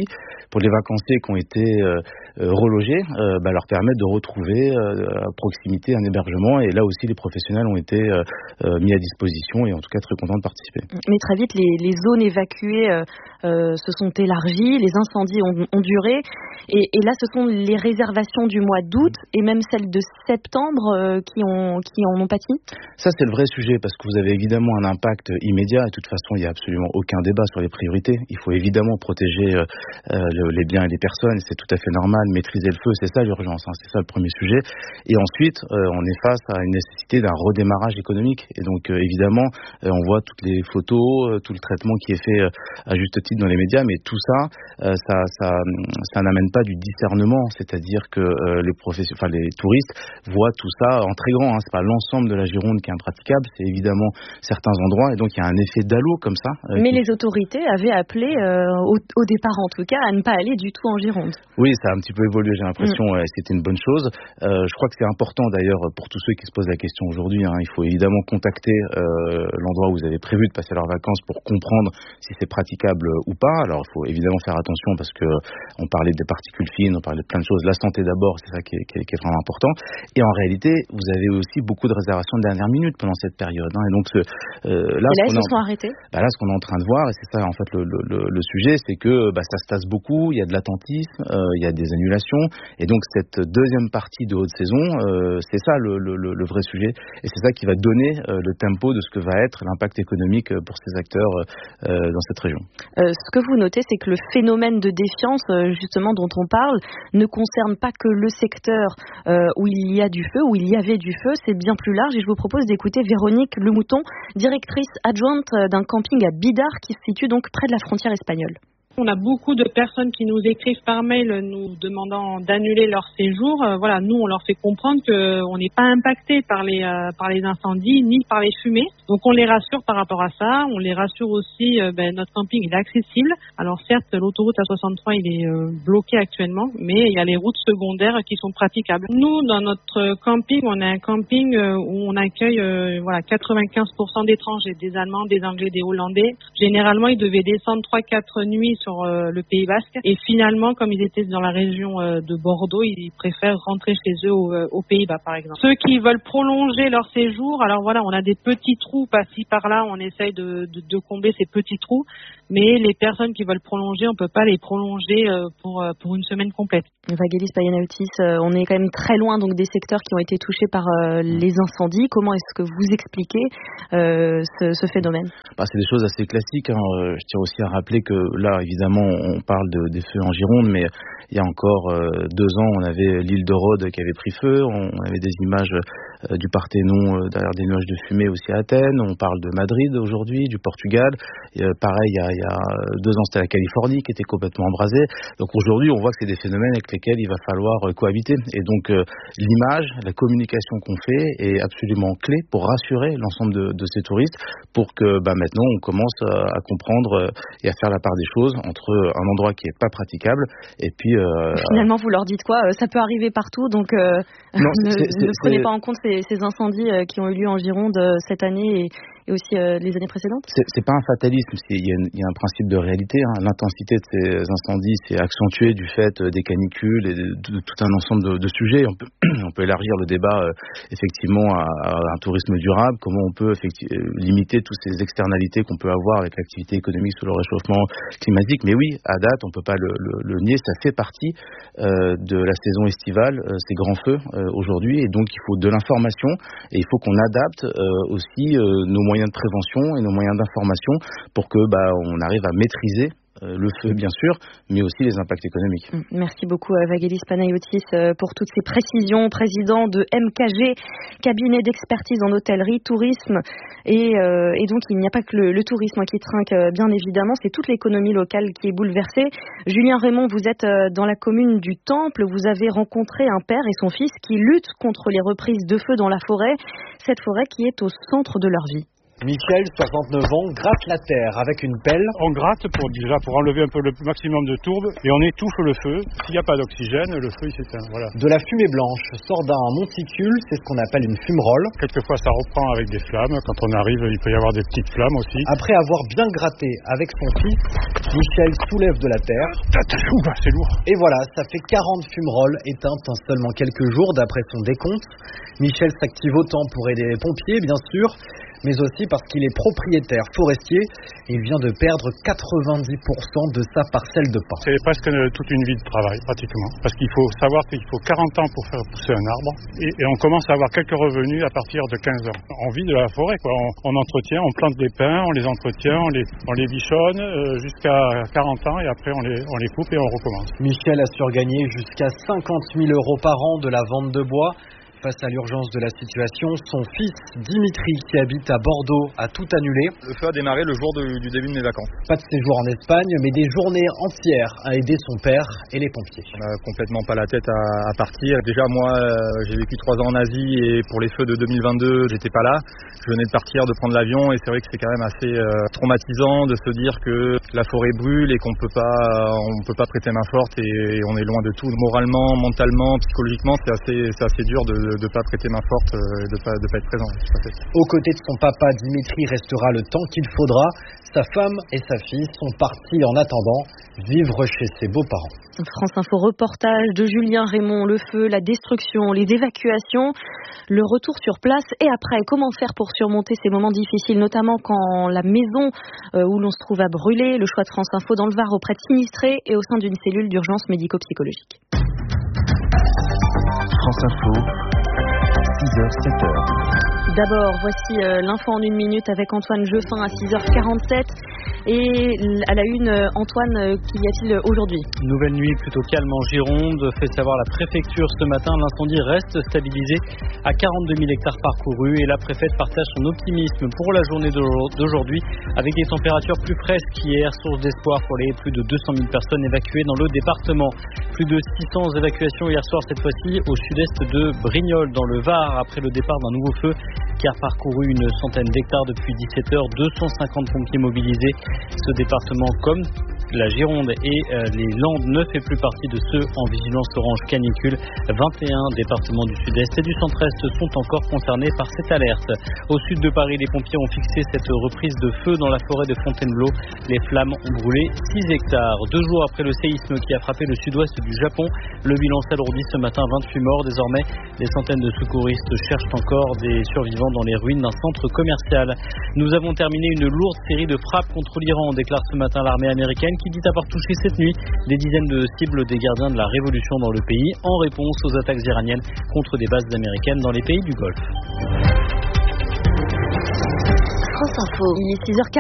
pour les vacanciers qui ont été euh, euh, relogés, euh, bah, leur permettre de retrouver euh, à proximité un hébergement. Et là aussi, les professionnels ont été euh, euh, mis à disposition et en tout cas très contents de participer. Mais très vite, les, les zones évacuées euh, euh, se sont élargies, les incendies ont, ont duré. Et, et là, ce sont les réservations du mois d'août et même celles de septembre euh, qui, ont, qui en ont pâti. Ça, c'est le vrai sujet parce que vous avez évidemment un impact immédiat. Et de toute façon, il n'y a absolument aucun débat sur les priorités. Il faut évidemment protéger euh, le, les biens et les personnes. C'est tout à fait normal. Maîtriser le feu, c'est ça l'urgence. Hein, c'est ça le premier sujet. Et ensuite, euh, on est face à une nécessité d'un redémarrage économique. Et donc, euh, évidemment, euh, on voit toutes les photos, euh, tout le traitement qui est fait euh, à juste titre dans les médias. Mais tout ça, euh, ça, ça, ça n'amène pas du discernement. C'est-à-dire que euh, les professions, enfin les touristes voient tout ça en très grand. Hein. C'est pas l'ensemble de la Gironde qui est impraticable. C'est évidemment certains endroits. Et donc, il y a un effet d'halo comme ça. Euh, Mais qui... les autorités avaient appelé, euh, au, au départ en tout cas, à ne pas aller du tout en Gironde. Oui, ça a un petit peu évolué, j'ai l'impression. Mm. Ouais, c'était une bonne chose. Euh, je crois que c'est important d'ailleurs pour tous ceux qui se posent la question aujourd'hui. Hein, il faut évidemment contacter euh, l'endroit où vous avez prévu de passer leurs vacances pour comprendre si c'est praticable ou pas. Alors, il faut évidemment faire attention parce que on parlait des particules fines, on parlait de plein de choses. La santé d'abord, c'est ça qui est, qui est, qui est vraiment important. Et en réalité, vous avez aussi beaucoup de réservations de dernière minute pendant cette période. Hein, et donc, ce, euh, là, et là, ce ils se sont arrêtés. Bah là, ce qu'on est en train de voir, et c'est ça en fait le, le, le sujet, c'est que bah, ça se tasse beaucoup. Il y a de l'attentisme, euh, il y a des annulations, et donc cette deuxième partie de haute saison, euh, c'est ça le, le, le vrai sujet, et c'est ça qui va donner euh, le tempo de ce que va être l'impact économique pour ces acteurs euh, dans cette région. Euh, ce que vous notez, c'est que le phénomène de défiance, justement dont on parle, ne concerne pas que le secteur euh, où il y a du feu, où il y avait du feu, c'est bien plus large. Et je vous propose d'écouter Véronique Lemouton, directrice adjointe d'un camping à Bidart, qui se situe donc près de la frontière espagnole. On a beaucoup de personnes qui nous écrivent par mail nous demandant d'annuler leur séjour. Euh, voilà, nous on leur fait comprendre qu'on n'est pas impacté par les euh, par les incendies ni par les fumées. Donc on les rassure par rapport à ça. On les rassure aussi. Euh, ben, notre camping il est accessible. Alors certes l'autoroute A soixante-trois il est euh, bloqué actuellement, mais il y a les routes secondaires qui sont praticables. Nous dans notre camping on a un camping euh, où on accueille euh, voilà quatre-vingt-quinze pour cent d'étrangers, des Allemands, des Anglais, des Hollandais. Généralement ils devaient descendre trois quatre nuits sur euh, le Pays Basque. Et finalement, comme ils étaient dans la région euh, de Bordeaux, ils préfèrent rentrer chez eux au, euh, aux Pays-Bas, par exemple. Ceux qui veulent prolonger leur séjour, alors voilà, on a des petits trous par-ci, par-là, on essaye de, de, de combler ces petits trous, mais les personnes qui veulent prolonger, on ne peut pas les prolonger euh, pour, euh, pour une semaine complète. Vagelis Payanaoutis, euh, on est quand même très loin donc des secteurs qui ont été touchés par euh, les incendies. Comment est-ce que vous expliquez euh, ce, ce phénomène? Bah, c'est des choses assez classiques. Hein. Je tiens aussi à rappeler que là, évidemment, on parle de, des feux en Gironde, mais il y a encore euh, deux ans, on avait l'île de Rhodes qui avait pris feu. On avait des images euh, du Parthénon euh, derrière des nuages de fumée aussi à Athènes. On parle de Madrid aujourd'hui, du Portugal. Et, euh, pareil, il y, a, il y a deux ans, c'était la Californie qui était complètement embrasée. Donc aujourd'hui, on voit que c'est des phénomènes avec lesquels il va falloir euh, cohabiter. Et donc euh, l'image, la communication qu'on fait est absolument clé pour rassurer l'ensemble de, de ces touristes pour que bah, maintenant on commence à, à comprendre euh, et à faire la part des choses entre un endroit qui est pas praticable et puis euh, finalement vous leur dites quoi, ça peut arriver partout, donc euh, non, ne, c'est, c'est, ne prenez c'est... pas en compte ces, ces incendies qui ont eu lieu en Gironde cette année et, et aussi euh, les années précédentes. C'est, c'est pas un fatalisme, c'est, il, y a une, il y a un principe de réalité. Hein. L'intensité de ces incendies c'est accentué du fait des canicules et de, de, de tout un ensemble de, de sujets. On peut, on peut élargir le débat euh, effectivement à, à un tourisme durable, comment on peut limiter toutes ces externalités qu'on peut avoir avec l'activité économique sous le réchauffement climatique. Mais oui, à date, on peut pas le, le, le nier, ça fait partie euh, de la saison estivale, euh, ces grands feux euh, aujourd'hui, et donc il faut de l'information et il faut qu'on adapte euh, aussi euh, nos moyens de prévention et nos moyens d'information pour que bah, on arrive à maîtriser le feu bien sûr, mais aussi les impacts économiques. Merci beaucoup à Vagelis Panayotis pour toutes ces précisions. Président de M K G, cabinet d'expertise en hôtellerie, tourisme, et, euh, et donc il n'y a pas que le, le tourisme qui trinque, bien évidemment, c'est toute l'économie locale qui est bouleversée. Julien Raymond, vous êtes dans la commune du Temple, vous avez rencontré un père et son fils qui luttent contre les reprises de feu dans la forêt, cette forêt qui est au centre de leur vie. Michel, soixante-neuf ans, gratte la terre avec une pelle. On gratte pour déjà pour enlever un peu le maximum de tourbe et on étouffe le feu. S'il n'y a pas d'oxygène, le feu il s'éteint. Voilà. De la fumée blanche sort d'un monticule, c'est ce qu'on appelle une fumerole. Quelquefois ça reprend avec des flammes. Quand on arrive, il peut y avoir des petites flammes aussi. Après avoir bien gratté avec son fils, Michel soulève de la terre. C'est lourd. Et voilà, ça fait quarante fumeroles éteintes en seulement quelques jours d'après son décompte. Michel s'active autant pour aider les pompiers, bien sûr, mais aussi parce qu'il est propriétaire forestier et il vient de perdre quatre-vingt-dix pour cent de sa parcelle de pin. C'est presque toute une vie de travail, pratiquement. Parce qu'il faut savoir qu'il faut quarante ans pour faire pousser un arbre et, et on commence à avoir quelques revenus à partir de quinze ans. On vit de la forêt, quoi. On, on entretient, on plante des pins, on les entretient, on les, on les bichonne euh, jusqu'à quarante ans et après on les, on les coupe et on recommence. Michel a surgagné jusqu'à cinquante mille euros par an de la vente de bois. Face à l'urgence de la situation, son fils Dimitri, qui habite à Bordeaux, a tout annulé. Le feu a démarré le jour de, du début de mes vacances. Pas de séjour en Espagne, mais des journées entières à aider son père et les pompiers. On n'a complètement pas la tête à, à partir. Déjà, moi, euh, j'ai vécu trois ans en Asie et pour les feux de deux mille vingt-deux, j'étais pas là. Je venais de partir, de prendre l'avion et c'est vrai que c'est quand même assez euh, traumatisant de se dire que la forêt brûle et qu'on peut pas, on peut pas prêter main forte et, et on est loin de tout. Moralement, mentalement, psychologiquement, c'est assez, c'est assez dur de de ne pas prêter main forte et de ne pas, de pas être présent. Aux côtés de son papa, Dimitri restera le temps qu'il faudra. Sa femme et sa fille sont partis en attendant vivre chez ses beaux-parents. France Info reportage de Julien Raymond, le feu, la destruction, les évacuations, le retour sur place et après, comment faire pour surmonter ces moments difficiles, notamment quand la maison où l'on se trouve a brûlé. Le choix de France Info dans le Var auprès de sinistrés et au sein d'une cellule d'urgence médico-psychologique. France Info. six heures, sept heures. D'abord, voici euh, l'info en une minute avec Antoine Jeffin à six heures quarante-sept. Et à la une, Antoine, qu'y a-t-il aujourd'hui? Nouvelle nuit plutôt calme en Gironde, fait savoir la préfecture ce matin. L'incendie reste stabilisé à quarante-deux mille hectares parcourus et la préfète partage son optimisme pour la journée d'aujourd'hui avec des températures plus fraîches qu'hier, source d'espoir pour les plus de deux cent mille personnes évacuées dans le département. Plus de six cents évacuations hier soir, cette fois-ci au sud-est de Brignoles dans le Var après le départ d'un nouveau feu qui a parcouru une centaine d'hectares depuis dix-sept heures, deux cent cinquante pompiers mobilisés. Ce département, comme la Gironde et euh, les Landes, ne fait plus partie de ceux en vigilance orange canicule. vingt et un départements du sud-est et du centre-est sont encore concernés par cette alerte. Au sud de Paris, les pompiers ont fixé cette reprise de feu dans la forêt de Fontainebleau. Les flammes ont brûlé six hectares. Deux jours après le séisme qui a frappé le sud-ouest du Japon, le bilan s'alourdit ce matin, vingt-huit morts. Désormais, des centaines de secouristes cherchent encore des survivants dans les ruines d'un centre commercial. Nous avons terminé une lourde série de frappes contre l'Iran, déclare ce matin l'armée américaine qui dit avoir touché cette nuit des dizaines de cibles des gardiens de la révolution dans le pays en réponse aux attaques iraniennes contre des bases américaines dans les pays du Golfe. France Info, il est six heures quarante.